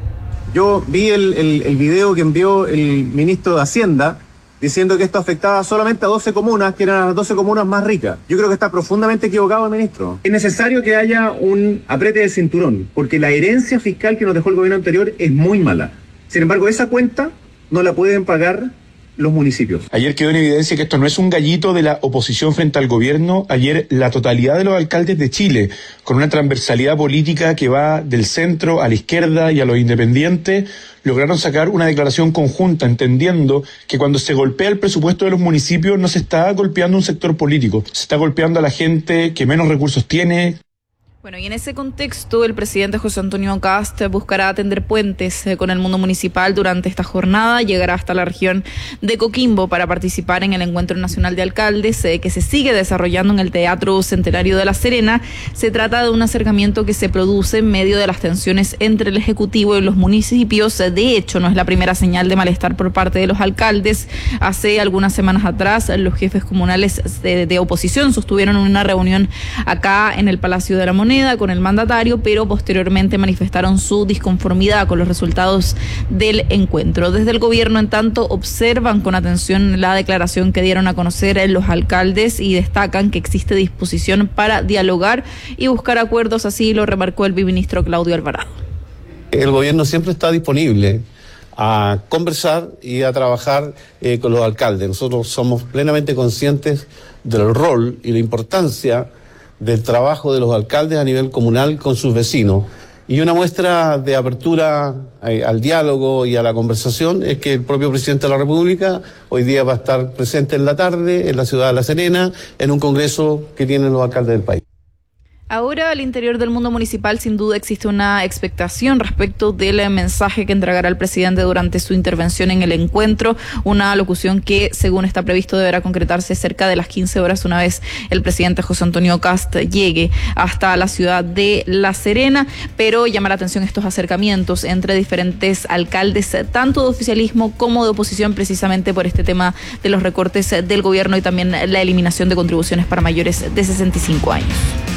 Speaker 10: Yo vi el video que envió el ministro de Hacienda diciendo que esto afectaba solamente a 12 comunas, que eran las 12 comunas más ricas. Yo creo que está profundamente equivocado el ministro. Es necesario que haya un apriete de cinturón, porque la herencia fiscal que nos dejó el gobierno anterior es muy mala. Sin embargo, esa cuenta no la pueden pagar los municipios.
Speaker 11: Ayer quedó en evidencia que esto no es un gallito de la oposición frente al gobierno. Ayer la totalidad de los alcaldes de Chile, con una transversalidad política que va del centro a la izquierda y a los independientes, lograron sacar una declaración conjunta, entendiendo que cuando se golpea el presupuesto de los municipios no se está golpeando un sector político, se está golpeando a la gente que menos recursos tiene.
Speaker 7: Bueno, y en ese contexto, el presidente José Antonio Kast buscará tender puentes con el mundo municipal durante esta jornada. Llegará hasta la región de Coquimbo para participar en el Encuentro Nacional de Alcaldes que se sigue desarrollando en el Teatro Centenario de La Serena. Se trata de un acercamiento que se produce en medio de las tensiones entre el Ejecutivo y los municipios. De hecho, no es la primera señal de malestar por parte de los alcaldes. Hace algunas semanas atrás, los jefes comunales de oposición sostuvieron una reunión acá en el Palacio de la Moneda con el mandatario, pero posteriormente manifestaron su disconformidad con los resultados del encuentro. Desde el gobierno, en tanto, observan con atención la declaración que dieron a conocer los alcaldes y destacan que existe disposición para dialogar y buscar acuerdos, así lo remarcó el viceministro Claudio Alvarado.
Speaker 10: El gobierno siempre está disponible a conversar y a trabajar con los alcaldes. Nosotros somos plenamente conscientes del rol y la importancia del trabajo de los alcaldes a nivel comunal con sus vecinos. Y una muestra de apertura al diálogo y a la conversación es que el propio presidente de la República hoy día va a estar presente en la tarde en la ciudad de La Serena, en un congreso que tienen los alcaldes del país.
Speaker 7: Ahora, al interior del mundo municipal, sin duda existe una expectación respecto del mensaje que entregará el presidente durante su intervención en el encuentro, una locución que, según está previsto, deberá concretarse cerca de las 15 horas una vez el presidente José Antonio Kast llegue hasta la ciudad de La Serena, pero llama la atención estos acercamientos entre diferentes alcaldes, tanto de oficialismo como de oposición, precisamente por este tema de los recortes del gobierno y también la eliminación de contribuciones para mayores de 65 años.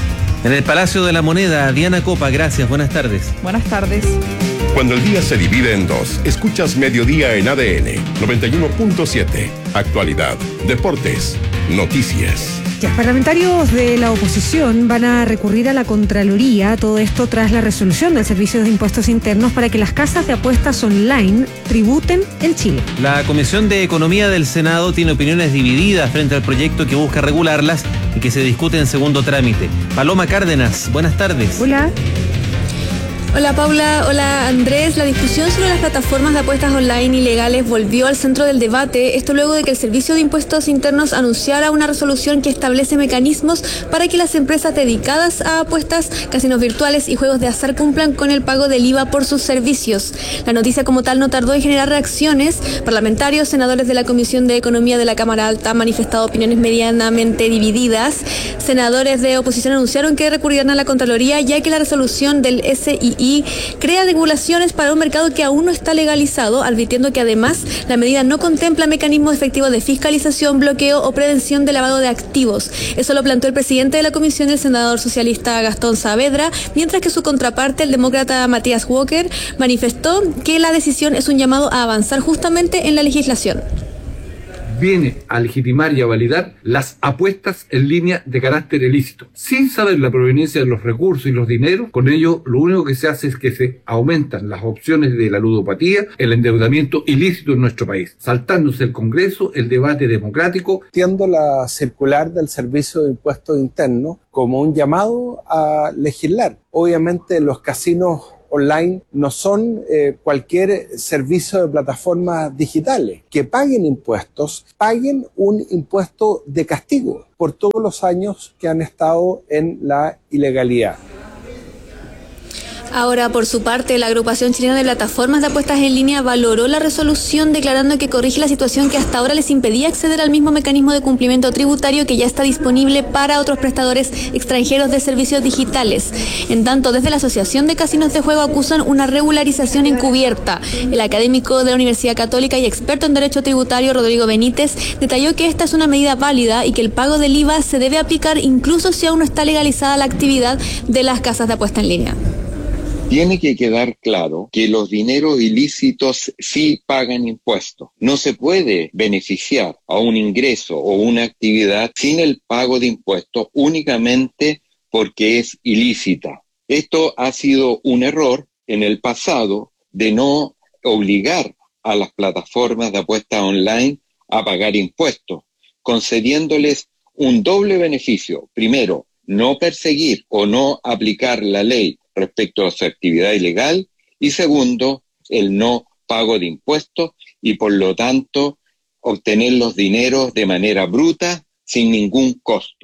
Speaker 6: En el Palacio de la Moneda, Diana Copa, gracias, buenas tardes.
Speaker 7: Buenas tardes.
Speaker 25: Cuando el día se divide en dos, escuchas Mediodía en ADN 91.7. Actualidad, deportes, noticias.
Speaker 4: Los parlamentarios de la oposición van a recurrir a la Contraloría, todo esto tras la resolución del Servicio de Impuestos Internos para que las casas de apuestas online tributen en Chile.
Speaker 6: La Comisión de Economía del Senado tiene opiniones divididas frente al proyecto que busca regularlas y que se discute en segundo trámite. Paloma Cárdenas, buenas tardes.
Speaker 4: Hola.
Speaker 12: Hola Paula, hola Andrés. La discusión sobre las plataformas de apuestas online ilegales volvió al centro del debate, esto luego de que el Servicio de Impuestos Internos anunciara una resolución que establece mecanismos para que las empresas dedicadas a apuestas, casinos virtuales y juegos de azar cumplan con el pago del IVA por sus servicios. La noticia como tal no tardó en generar reacciones. Parlamentarios, senadores de la Comisión de Economía de la Cámara Alta han manifestado opiniones medianamente divididas. Senadores de oposición anunciaron que recurrirán a la Contraloría, ya que la resolución del SII crea regulaciones para un mercado que aún no está legalizado, advirtiendo que además la medida no contempla mecanismos efectivos de fiscalización, bloqueo o prevención de lavado de activos. Eso lo planteó el presidente de la comisión, el senador socialista Gastón Saavedra, mientras que su contraparte, el demócrata Matías Walker, manifestó que la decisión es un llamado a avanzar justamente en la legislación.
Speaker 13: Viene a legitimar y a validar las apuestas en línea de carácter ilícito, sin saber la proveniencia de los recursos y los dineros. Con ello, lo único que se hace es que se aumentan las opciones de la ludopatía, el endeudamiento ilícito en nuestro país, saltándose el Congreso, el debate democrático.
Speaker 15: Entiendo la circular del Servicio de Impuestos Internos como un llamado a legislar. Obviamente los casinos online no son cualquier servicio de plataformas digitales. Que paguen impuestos, paguen un impuesto de castigo por todos los años que han estado en la ilegalidad.
Speaker 12: Ahora, por su parte, la agrupación chilena de plataformas de apuestas en línea valoró la resolución, declarando que corrige la situación que hasta ahora les impedía acceder al mismo mecanismo de cumplimiento tributario que ya está disponible para otros prestadores extranjeros de servicios digitales. En tanto, desde la Asociación de Casinos de Juego acusan una regularización encubierta. El académico de la Universidad Católica y experto en Derecho Tributario, Rodrigo Benítez, detalló que esta es una medida válida y que el pago del IVA se debe aplicar incluso si aún no está legalizada la actividad de las casas de apuesta en línea.
Speaker 16: Tiene que quedar claro que los dineros ilícitos sí pagan impuestos. No se puede beneficiar a un ingreso o una actividad sin el pago de impuestos únicamente porque es ilícita. Esto ha sido un error en el pasado de no obligar a las plataformas de apuestas online a pagar impuestos, concediéndoles un doble beneficio. Primero, no perseguir o no aplicar la ley respecto a su actividad ilegal, y segundo, el no pago de impuestos y por lo tanto obtener los dineros de manera bruta sin ningún costo.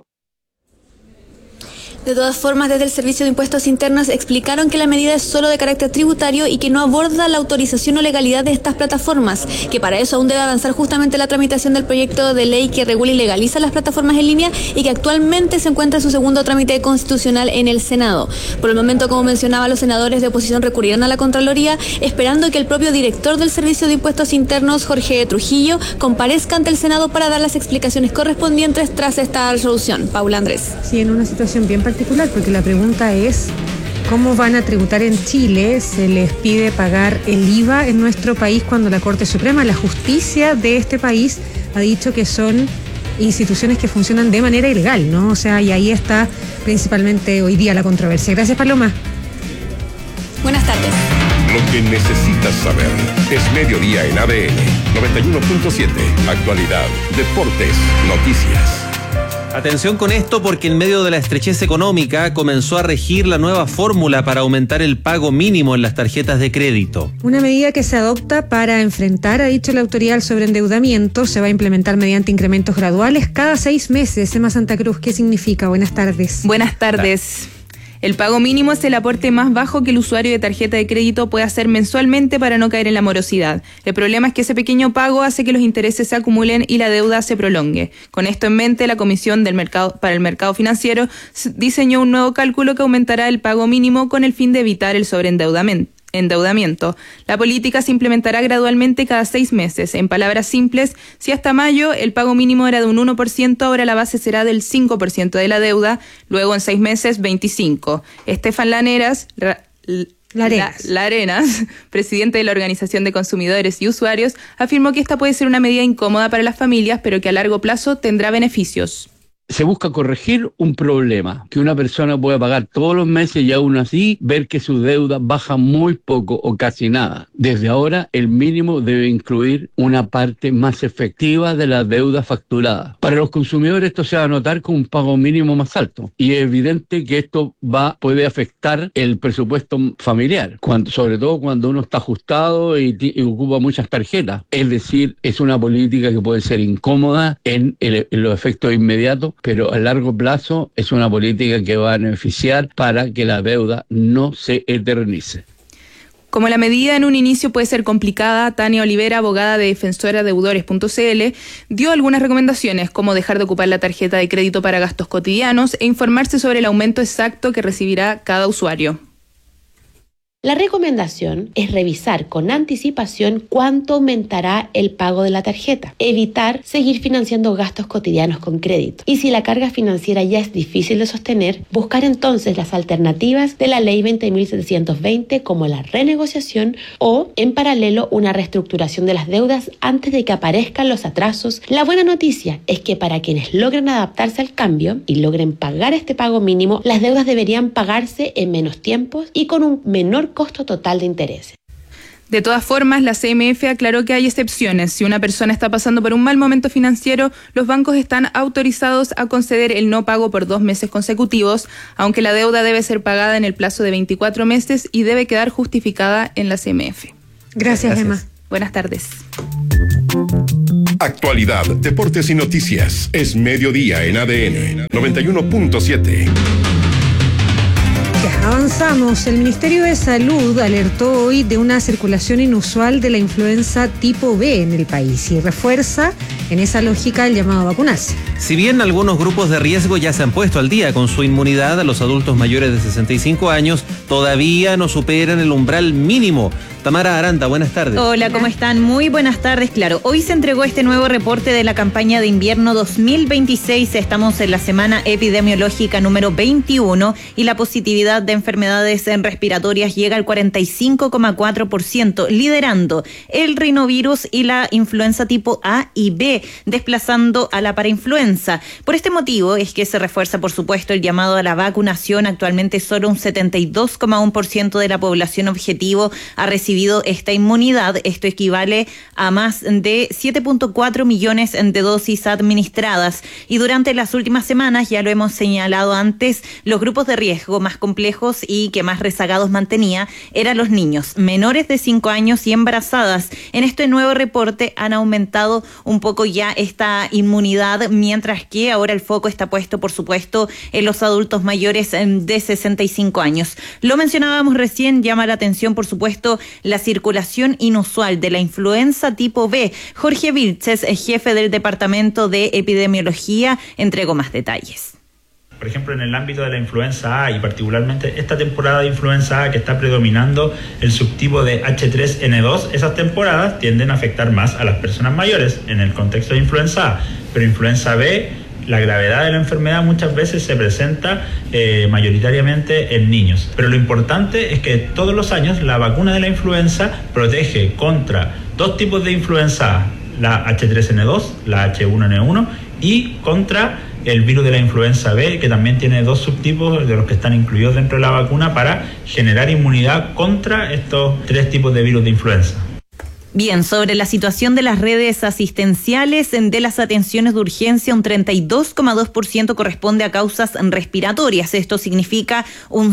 Speaker 12: De todas formas, desde el Servicio de Impuestos Internos explicaron que la medida es solo de carácter tributario y que no aborda la autorización o legalidad de estas plataformas, que para eso aún debe avanzar justamente la tramitación del proyecto de ley que regula y legaliza las plataformas en línea y que actualmente se encuentra en su segundo trámite constitucional en el Senado. Por el momento, como mencionaba, los senadores de oposición recurrirán a la Contraloría, esperando que el propio director del Servicio de Impuestos Internos, Jorge Trujillo, comparezca ante el Senado para dar las explicaciones correspondientes tras esta resolución. Paula, Andrés.
Speaker 4: Sí, en una situación bien particular, porque la pregunta es ¿cómo van a tributar en Chile? Se les pide pagar el IVA en nuestro país cuando la Corte Suprema, la justicia de este país, ha dicho que son instituciones que funcionan de manera ilegal, ¿no? O sea, y ahí está principalmente hoy día la controversia. Gracias, Paloma.
Speaker 12: Buenas tardes.
Speaker 25: Lo que necesitas saber es Mediodía en ADN 91.7. Actualidad, deportes, noticias.
Speaker 6: Atención con esto, porque en medio de la estrechez económica comenzó a regir la nueva fórmula para aumentar el pago mínimo en las tarjetas de crédito.
Speaker 4: Una medida que se adopta para enfrentar, ha dicho la autoridad, el sobreendeudamiento. Se va a implementar mediante incrementos graduales cada 6 meses. Emma Santa Cruz, ¿qué significa? Buenas tardes.
Speaker 7: Buenas tardes. El pago mínimo es el aporte más bajo que el usuario de tarjeta de crédito puede hacer mensualmente para no caer en la morosidad. El problema es que ese pequeño pago hace que los intereses se acumulen y la deuda se prolongue. Con esto en mente, la Comisión para el Mercado Financiero diseñó un nuevo cálculo que aumentará el pago mínimo con el fin de evitar el sobreendeudamiento. La política se implementará gradualmente cada 6 meses. En palabras simples, si hasta mayo el pago mínimo era de un 1%, ahora la base será del 5% de la deuda, luego en 6 meses 25%. Estefan Larenas, presidente de la Organización de Consumidores y Usuarios, afirmó que esta puede ser una medida incómoda para las familias, pero que a largo plazo tendrá beneficios.
Speaker 14: se busca corregir un problema, que una persona puede pagar todos los meses y aún así ver que su deuda baja muy poco o casi nada. Desde ahora, el mínimo debe incluir una parte más efectiva de la deuda facturada. Para los consumidores esto se va a notar con un pago mínimo más alto y es evidente que esto puede afectar el presupuesto familiar, sobre todo cuando uno está ajustado y ocupa muchas tarjetas. Es decir, es una política que puede ser incómoda en los efectos inmediatos, pero a largo plazo es una política que va a beneficiar para que la deuda no se eternice.
Speaker 7: Como la medida en un inicio puede ser complicada, Tania Olivera, abogada de defensoradeudores.cl, dio algunas recomendaciones, como dejar de ocupar la tarjeta de crédito para gastos cotidianos e informarse sobre el aumento exacto que recibirá cada usuario.
Speaker 17: La recomendación es revisar con anticipación cuánto aumentará el pago de la tarjeta, evitar seguir financiando gastos cotidianos con crédito. Y si la carga financiera ya es difícil de sostener, buscar entonces las alternativas de la Ley 20.720 como la renegociación o, en paralelo, una reestructuración de las deudas antes de que aparezcan los atrasos. La buena noticia es que para quienes logren adaptarse al cambio y logren pagar este pago mínimo, las deudas deberían pagarse en menos tiempos y con un menor costo total de intereses.
Speaker 7: De todas formas, la CMF aclaró que hay excepciones. Si una persona está pasando por un mal momento financiero, los bancos están autorizados a conceder el no pago por 2 meses consecutivos, aunque la deuda debe ser pagada en el plazo de 24 meses y debe quedar justificada en la CMF.
Speaker 4: Gracias, Emma.
Speaker 7: Buenas tardes.
Speaker 20: Actualidad, deportes y noticias. Es mediodía en ADN 91.7.
Speaker 4: Avanzamos. El Ministerio de Salud alertó hoy de una circulación inusual de la influenza tipo B en el país y refuerza en esa lógica el llamado a vacunarse.
Speaker 6: Si bien algunos grupos de riesgo ya se han puesto al día con su inmunidad, los adultos mayores de 65 años todavía no superan el umbral mínimo. Tamara Aranda, buenas tardes.
Speaker 18: Hola, ¿cómo están? Muy buenas tardes. Claro, hoy se entregó este nuevo reporte de la campaña de invierno 2026. Estamos en la semana epidemiológica número 21 y la positividad de enfermedades respiratorias llega al 45,4%, liderando el rinovirus y la influenza tipo A y B, desplazando a la parainfluenza. Por este motivo es que se refuerza, por supuesto, el llamado a la vacunación. Actualmente solo un 72,1% de la población objetivo ha recibido esta inmunidad. Esto equivale a más de 7.4 millones de dosis administradas. Y durante las últimas semanas, ya lo hemos señalado antes, los grupos de riesgo más complejos y que más rezagados mantenía eran los niños menores de 5 años y embarazadas. En este nuevo reporte han aumentado un poco ya esta inmunidad, mientras que ahora el foco está puesto, por supuesto, en los adultos mayores de 65 años. Lo mencionábamos recién, llama la atención, por supuesto, la circulación inusual de la influenza tipo B. Jorge Vilches, jefe del Departamento de Epidemiología, entregó más detalles.
Speaker 19: Por ejemplo, en el ámbito de la influenza A y particularmente esta temporada de influenza A que está predominando el subtipo de H3N2, esas temporadas tienden a afectar más a las personas mayores en el contexto de influenza A, pero influenza B, la gravedad de la enfermedad muchas veces se presenta mayoritariamente en niños. Pero lo importante es que todos los años la vacuna de la influenza protege contra 2 tipos de influenza A, la H3N2, la H1N1 y contra el virus de la influenza B, que también tiene 2 subtipos de los que están incluidos dentro de la vacuna para generar inmunidad contra estos 3 tipos de virus de influenza.
Speaker 18: Bien, sobre la situación de las redes asistenciales, de las atenciones de urgencia, un 32,2% corresponde a causas respiratorias. Esto significa un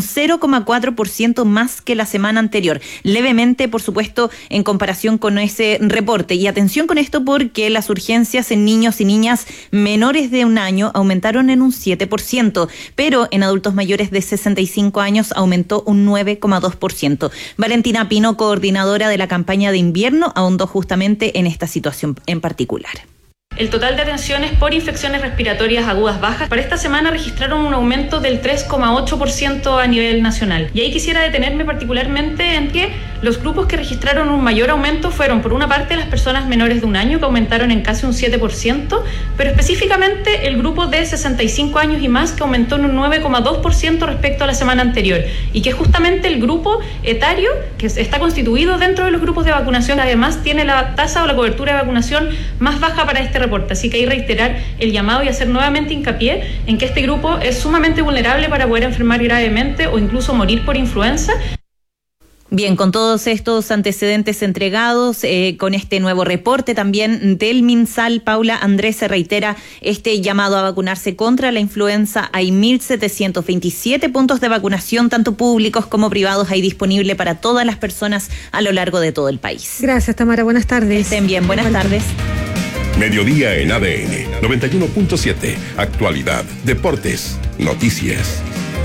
Speaker 18: 0,4% más que la semana anterior. Levemente, por supuesto, en comparación con ese reporte. Y atención con esto porque las urgencias en niños y niñas menores de 1 año aumentaron en un 7%, pero en adultos mayores de 65 años aumentó un 9,2%. Valentina Pino, coordinadora de la campaña de invierno, ahondó justamente en esta situación en particular.
Speaker 21: El total de atenciones por infecciones respiratorias agudas bajas para esta semana registraron un aumento del 3,8% a nivel nacional. Y ahí quisiera detenerme particularmente en que Los grupos que registraron un mayor aumento fueron, por una parte, las personas menores de 1 año, que aumentaron en casi un 7%, pero específicamente el grupo de 65 años y más, que aumentó en un 9,2% respecto a la semana anterior, y que justamente el grupo etario, que está constituido dentro de los grupos de vacunación, además tiene la tasa o la cobertura de vacunación más baja para este reporte. Así que hay que reiterar el llamado y hacer nuevamente hincapié en que este grupo es sumamente vulnerable para poder enfermar gravemente o incluso morir por influenza.
Speaker 18: Bien, con todos estos antecedentes entregados, con este nuevo reporte también del MinSal, Paula, Andrés se reitera este llamado a vacunarse contra la influenza. Hay 1.727 puntos de vacunación, tanto públicos como privados, ahí disponible para todas las personas a lo largo de todo el país.
Speaker 4: Gracias, Tamara. Buenas tardes.
Speaker 18: Estén bien, buenas tardes.
Speaker 5: Mediodía en ADN 91.7. Actualidad, deportes, noticias.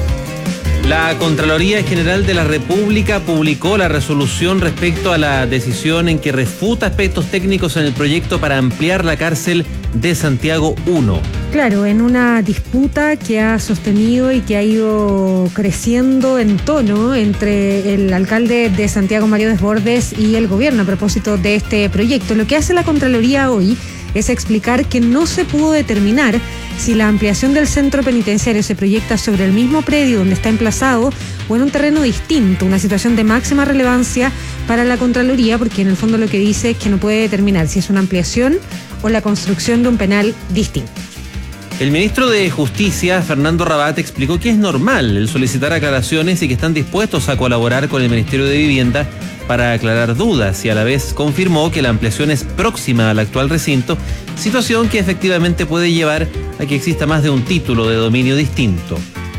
Speaker 6: La Contraloría General de la República publicó la resolución respecto a la decisión en que refuta aspectos técnicos en el proyecto para ampliar la cárcel de Santiago 1.
Speaker 4: Claro, en una disputa que ha sostenido y que ha ido creciendo en tono entre el alcalde de Santiago, Mario Desbordes, y el gobierno a propósito de este proyecto. Lo que hace la Contraloría hoy es explicar que no se pudo determinar si la ampliación del centro penitenciario se proyecta sobre el mismo predio donde está emplazado o en un terreno distinto, una situación de máxima relevancia para la Contraloría, porque en el fondo lo que dice es que no puede determinar si es una ampliación o la construcción de un penal distinto.
Speaker 6: El ministro de Justicia, Fernando Rabat, explicó que es normal el solicitar aclaraciones y que están dispuestos a colaborar con el Ministerio de Vivienda para aclarar dudas, y a la vez confirmó que la ampliación es próxima al actual recinto, situación que efectivamente puede llevar a que exista más de un título de dominio distinto.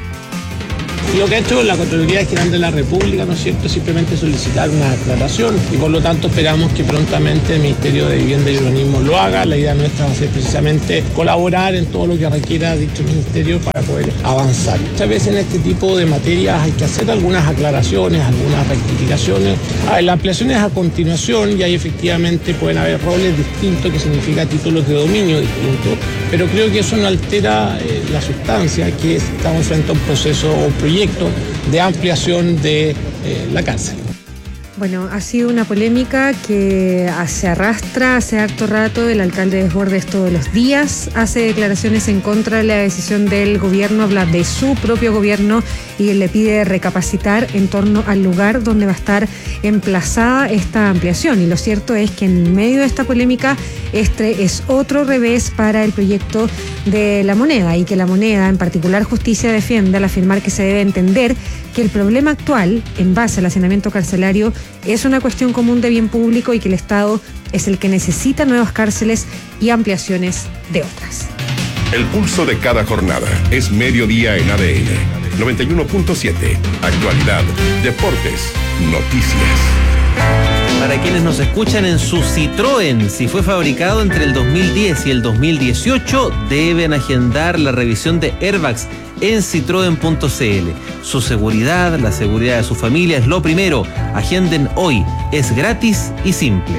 Speaker 2: Lo que ha hecho la Contraloría General de la República, ¿no es cierto?, simplemente solicitar una aclaración, y por lo tanto esperamos que prontamente el Ministerio de Vivienda y Urbanismo lo haga. La idea nuestra va a ser precisamente colaborar en todo lo que requiera dicho ministerio para poder avanzar. Muchas veces en este tipo de materias hay que hacer algunas aclaraciones, algunas rectificaciones. La ampliación es a continuación y ahí efectivamente pueden haber roles distintos, que significa títulos de dominio distintos, pero creo que eso no altera la sustancia, que estamos frente a un proceso o proyecto de ampliación de la cárcel.
Speaker 4: Bueno, ha sido una polémica que se arrastra hace harto rato. El alcalde Desbordes todos los días hace declaraciones en contra de la decisión del gobierno, habla de su propio gobierno y le pide recapacitar en torno al lugar donde va a estar emplazada esta ampliación. Y lo cierto es que en medio de esta polémica, este es otro revés para el proyecto de La Moneda, y que La Moneda, en particular Justicia, defiende al afirmar que se debe entender que el problema actual, en base al hacinamiento carcelario, es una cuestión común de bien público y que el Estado es el que necesita nuevas cárceles y ampliaciones de otras.
Speaker 5: El pulso de cada jornada es Mediodía en ADN 91.7. Actualidad, deportes, noticias.
Speaker 6: Para quienes nos escuchan en su Citroën, si fue fabricado entre el 2010 y el 2018, deben agendar la revisión de airbags en citroen.cl. Su seguridad, la seguridad de su familia es lo primero. Agenden hoy. Es gratis y simple.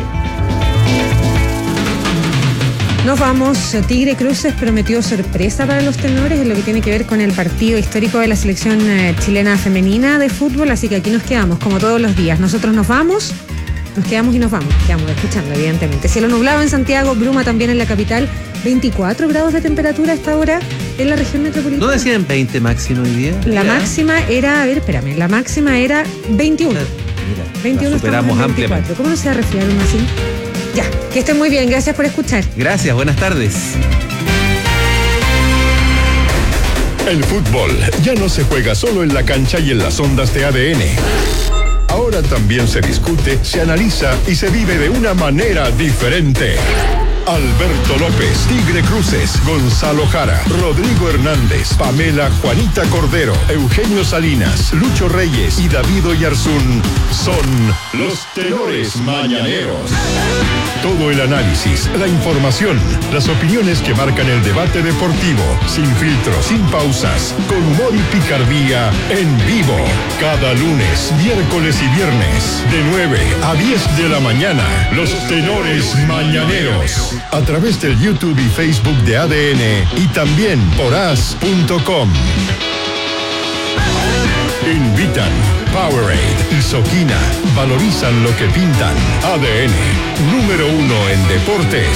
Speaker 4: Nos vamos. Tigre Cruces prometió sorpresa para los tenores en lo que tiene que ver con el partido histórico de la selección chilena femenina de fútbol, así que aquí nos quedamos como todos los días. Nosotros nos vamos. Nos quedamos y nos vamos. Quedamos escuchando, evidentemente. Cielo nublado en Santiago, bruma también en la capital. 24 grados de temperatura a esta hora en la región metropolitana.
Speaker 6: ¿No decían 20 máximo hoy día?
Speaker 4: La máxima era, a ver, espérame, la máxima era 21.
Speaker 6: Mira,
Speaker 4: 21
Speaker 6: superamos ampliamente.
Speaker 4: ¿Cómo no se va a resfriar uno así? Ya, que estén muy bien. Gracias por escuchar.
Speaker 6: Gracias, buenas tardes.
Speaker 5: El fútbol ya no se juega solo en la cancha y en las ondas de ADN. Ahora también se discute, se analiza y se vive de una manera diferente. Alberto López, Tigre Cruces, Gonzalo Jara, Rodrigo Hernández, Pamela Juanita Cordero, Eugenio Salinas, Lucho Reyes y David Oyarzún son los tenores mañaneros. Todo el análisis, la información, las opiniones que marcan el debate deportivo, sin filtros, sin pausas, con humor y picardía, en vivo. Cada lunes, miércoles y viernes, de 9 a 10 de la mañana, los tenores mañaneros. A través del YouTube y Facebook de ADN y también por as.com. Invitan. Powerade y Soquina valorizan lo que pintan. ADN, número 1 en deportes.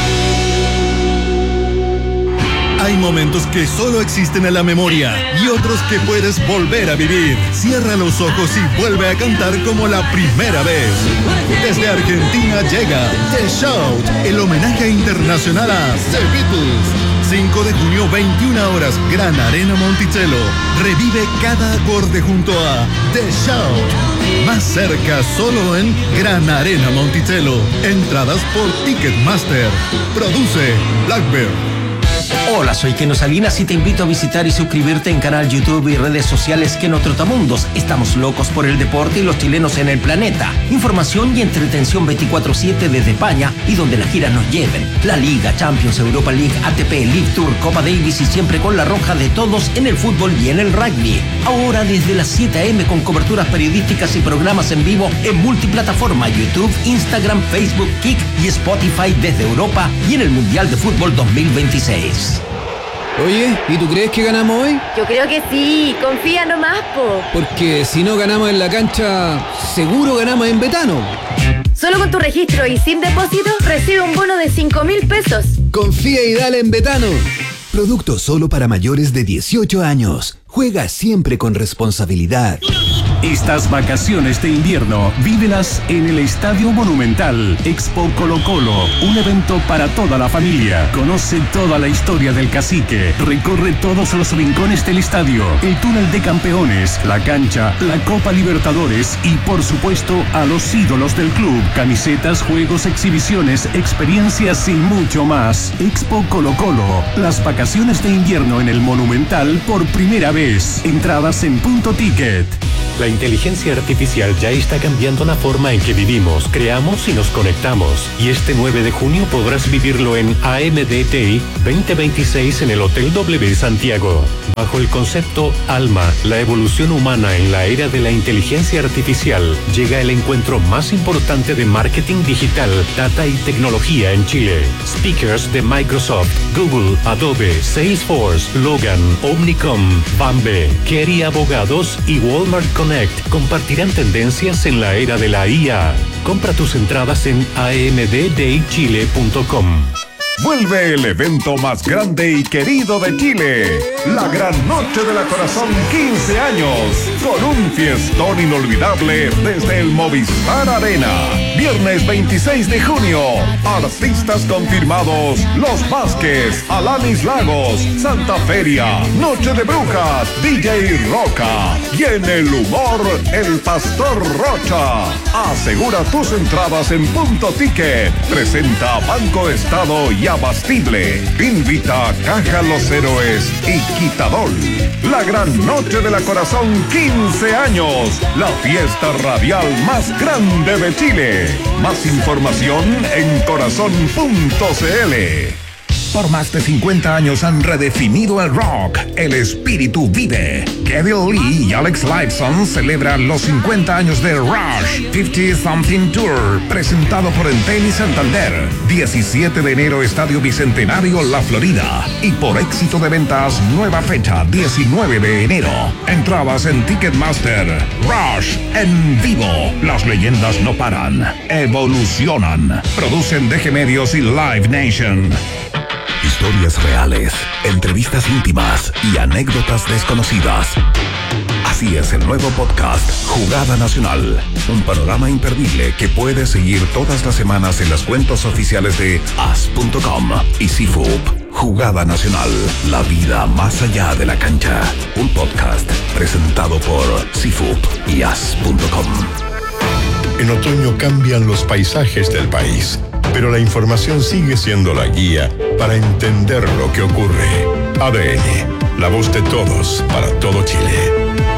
Speaker 3: Hay momentos que solo existen en la memoria y otros que puedes volver a vivir. Cierra los ojos y vuelve a cantar como la primera vez. Desde Argentina llega The Shout, el homenaje internacional a The Beatles. 5 de junio, 21 horas, Gran Arena Monticello. Revive cada acorde junto a The Shout. Más cerca, solo en Gran Arena Monticello. Entradas por Ticketmaster. Produce Blackbird.
Speaker 8: Hola, soy Keno Salinas y te invito a visitar y suscribirte en canal YouTube y redes sociales Keno Trotamundos. Estamos locos por el deporte y los chilenos en el planeta. Información y entretención 24/7 desde España y donde las giras nos lleven. La Liga, Champions, Europa League, ATP, League Tour, Copa Davis y siempre con la roja de todos en el fútbol y en el rugby. Ahora desde las 7 a.m. con coberturas periodísticas y programas en vivo en multiplataforma YouTube, Instagram, Facebook, Kik y Spotify desde Europa y en el Mundial de Fútbol 2026.
Speaker 22: Oye, ¿y tú crees que ganamos hoy?
Speaker 23: Yo creo que sí, confía nomás, po.
Speaker 22: Porque si no ganamos en la cancha, seguro ganamos en Betano.
Speaker 23: Solo con tu registro y sin depósito, recibe un bono de 5.000 pesos.
Speaker 22: Confía y dale en Betano.
Speaker 24: Producto solo para mayores de 18 años. Juega siempre con responsabilidad.
Speaker 20: Estas vacaciones de invierno, vívelas en el Estadio Monumental. Expo Colo Colo, un evento para toda la familia. Conoce toda la historia del cacique. Recorre todos los rincones del estadio, el túnel de campeones, la cancha, la Copa Libertadores y, por supuesto, a los ídolos del club. Camisetas, juegos, exhibiciones, experiencias y mucho más. Expo Colo Colo, las vacaciones de invierno en el Monumental por primera vez. Entradas en Punto Ticket.
Speaker 26: La inteligencia artificial ya está cambiando la forma en que vivimos, creamos y nos conectamos. Y este 9 de junio podrás vivirlo en AMD Day 2026 en el Hotel W Santiago. Bajo el concepto Alma, la evolución humana en la era de la inteligencia artificial, llega el encuentro más importante de marketing digital, data y tecnología en Chile. Speakers de Microsoft, Google, Adobe, Salesforce, Logan, Omnicom, Bambe, Kerry Abogados y Walmart Connect compartirán tendencias en la era de la IA. Compra tus entradas en amddaychile.com.
Speaker 25: Vuelve el evento más grande y querido de Chile, la Gran Noche de la Corazón 15 años, con un fiestón inolvidable desde el Movistar Arena. Viernes 26 de junio, artistas confirmados, Los Vázquez, Alanis Lagos, Santa Feria, Noche de Brujas, DJ Roca y en el humor, el Pastor Rocha. Asegura tus entradas en Punto Ticket. Presenta Banco Estado y Abastible. Invita a Caja Los Héroes y Quitadol. La Gran Noche de la Corazón 15 años. La fiesta radial más grande de Chile. Más información en corazón.cl. Por más de 50 años han redefinido el rock. El espíritu vive. Kevin Lee y Alex Lifeson celebran los 50 años de Rush 50 Something Tour, presentado por Entel y Santander. 17 de enero, Estadio Bicentenario, La Florida. Y por éxito de ventas, nueva fecha, 19 de enero. Entradas en Ticketmaster. Rush en vivo. Las leyendas no paran, evolucionan. Producen DG Medios y Live Nation.
Speaker 24: Historias reales, entrevistas íntimas y anécdotas desconocidas. Así es el nuevo podcast Jugada Nacional, un panorama imperdible que puedes seguir todas las semanas en las cuentas oficiales de as.com y CIFUP. Jugada Nacional, la vida más allá de la cancha. Un podcast presentado por CIFUP y as.com.
Speaker 5: En otoño cambian los paisajes del país, pero la información sigue siendo la guía para entender lo que ocurre. ADN, la voz de todos para todo Chile.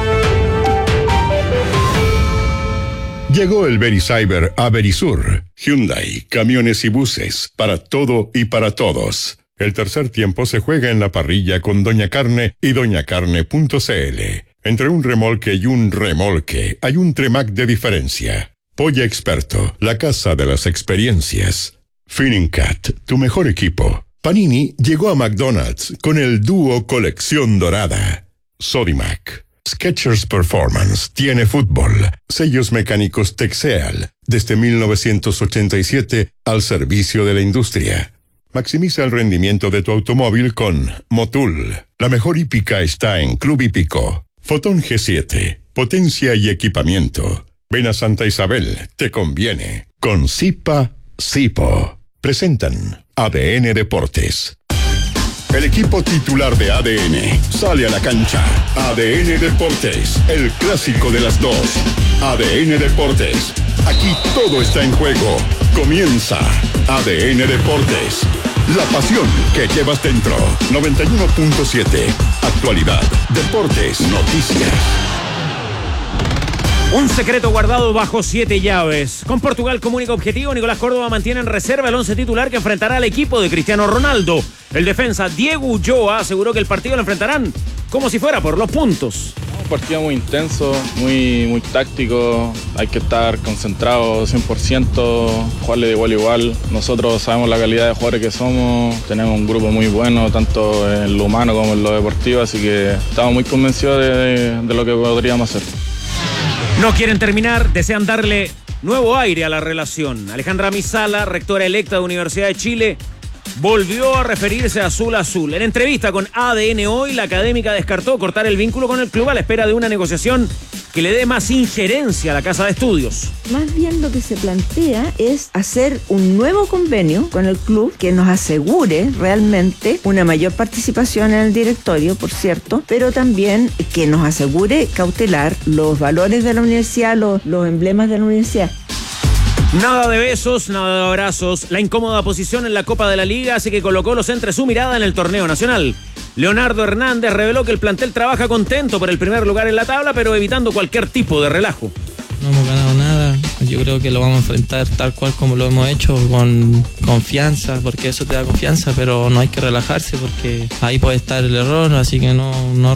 Speaker 5: Llegó el VeriCyber a Verisur. Hyundai, camiones y buses, para todo y para todos. El tercer tiempo se juega en la parrilla con Doña Carne y doñacarne.cl. Entre un remolque y un remolque hay un Tremac de diferencia. Polla Experto, la casa de las experiencias. Finningcat, tu mejor equipo. Panini llegó a McDonald's con el dúo Colección Dorada. Sodimac, Skechers Performance tiene fútbol. Sellos mecánicos Texeal, desde 1987 al servicio de la industria. Maximiza el rendimiento de tu automóvil con Motul. La mejor hípica está en Club Hípico. Fotón G7, potencia y equipamiento. Ven a Santa Isabel, te conviene. Con Zipa, Zipo. Presentan ADN Deportes. El equipo titular de ADN sale a la cancha. ADN Deportes, el clásico de las dos. ADN Deportes, aquí todo está en juego. Comienza ADN Deportes. La pasión que llevas dentro. 91.7. Actualidad, deportes, noticias.
Speaker 1: Un secreto guardado bajo 7 llaves. Con Portugal como único objetivo, Nicolás Córdoba mantiene en reserva el 11 titular que enfrentará al equipo de Cristiano Ronaldo. El defensa Diego Ulloa aseguró que el partido lo enfrentarán como si fuera por los puntos.
Speaker 9: Un partido muy intenso, muy táctico. Hay que estar concentrado 100%, jugarle de igual a igual. Nosotros sabemos la calidad de jugadores que somos. Tenemos un grupo muy bueno, tanto en lo humano como en lo deportivo, así que estamos muy convencidos de lo que podríamos hacer.
Speaker 1: No quieren terminar, desean darle nuevo aire a la relación. Alejandra Misala, rectora electa de Universidad de Chile, volvió a referirse a Azul Azul. En entrevista con ADN Hoy, la académica descartó cortar el vínculo con el club a la espera de una negociación que le dé más injerencia a la casa de estudios.
Speaker 10: Más bien lo que se plantea es hacer un nuevo convenio con el club que nos asegure realmente una mayor participación en el directorio, por cierto, pero también que nos asegure cautelar los valores de la universidad, los emblemas de la universidad.
Speaker 1: Nada de besos, nada de abrazos. La incómoda posición en la Copa de la Liga hace que Colo-Colo centre su mirada en el torneo nacional. Leonardo Hernández reveló que el plantel trabaja contento por el primer lugar en la tabla, pero evitando cualquier tipo de relajo.
Speaker 11: No hemos ganado nada, yo creo que lo vamos a enfrentar tal cual como lo hemos hecho, con confianza, porque eso te da confianza, pero no hay que relajarse porque ahí puede estar el error, así que no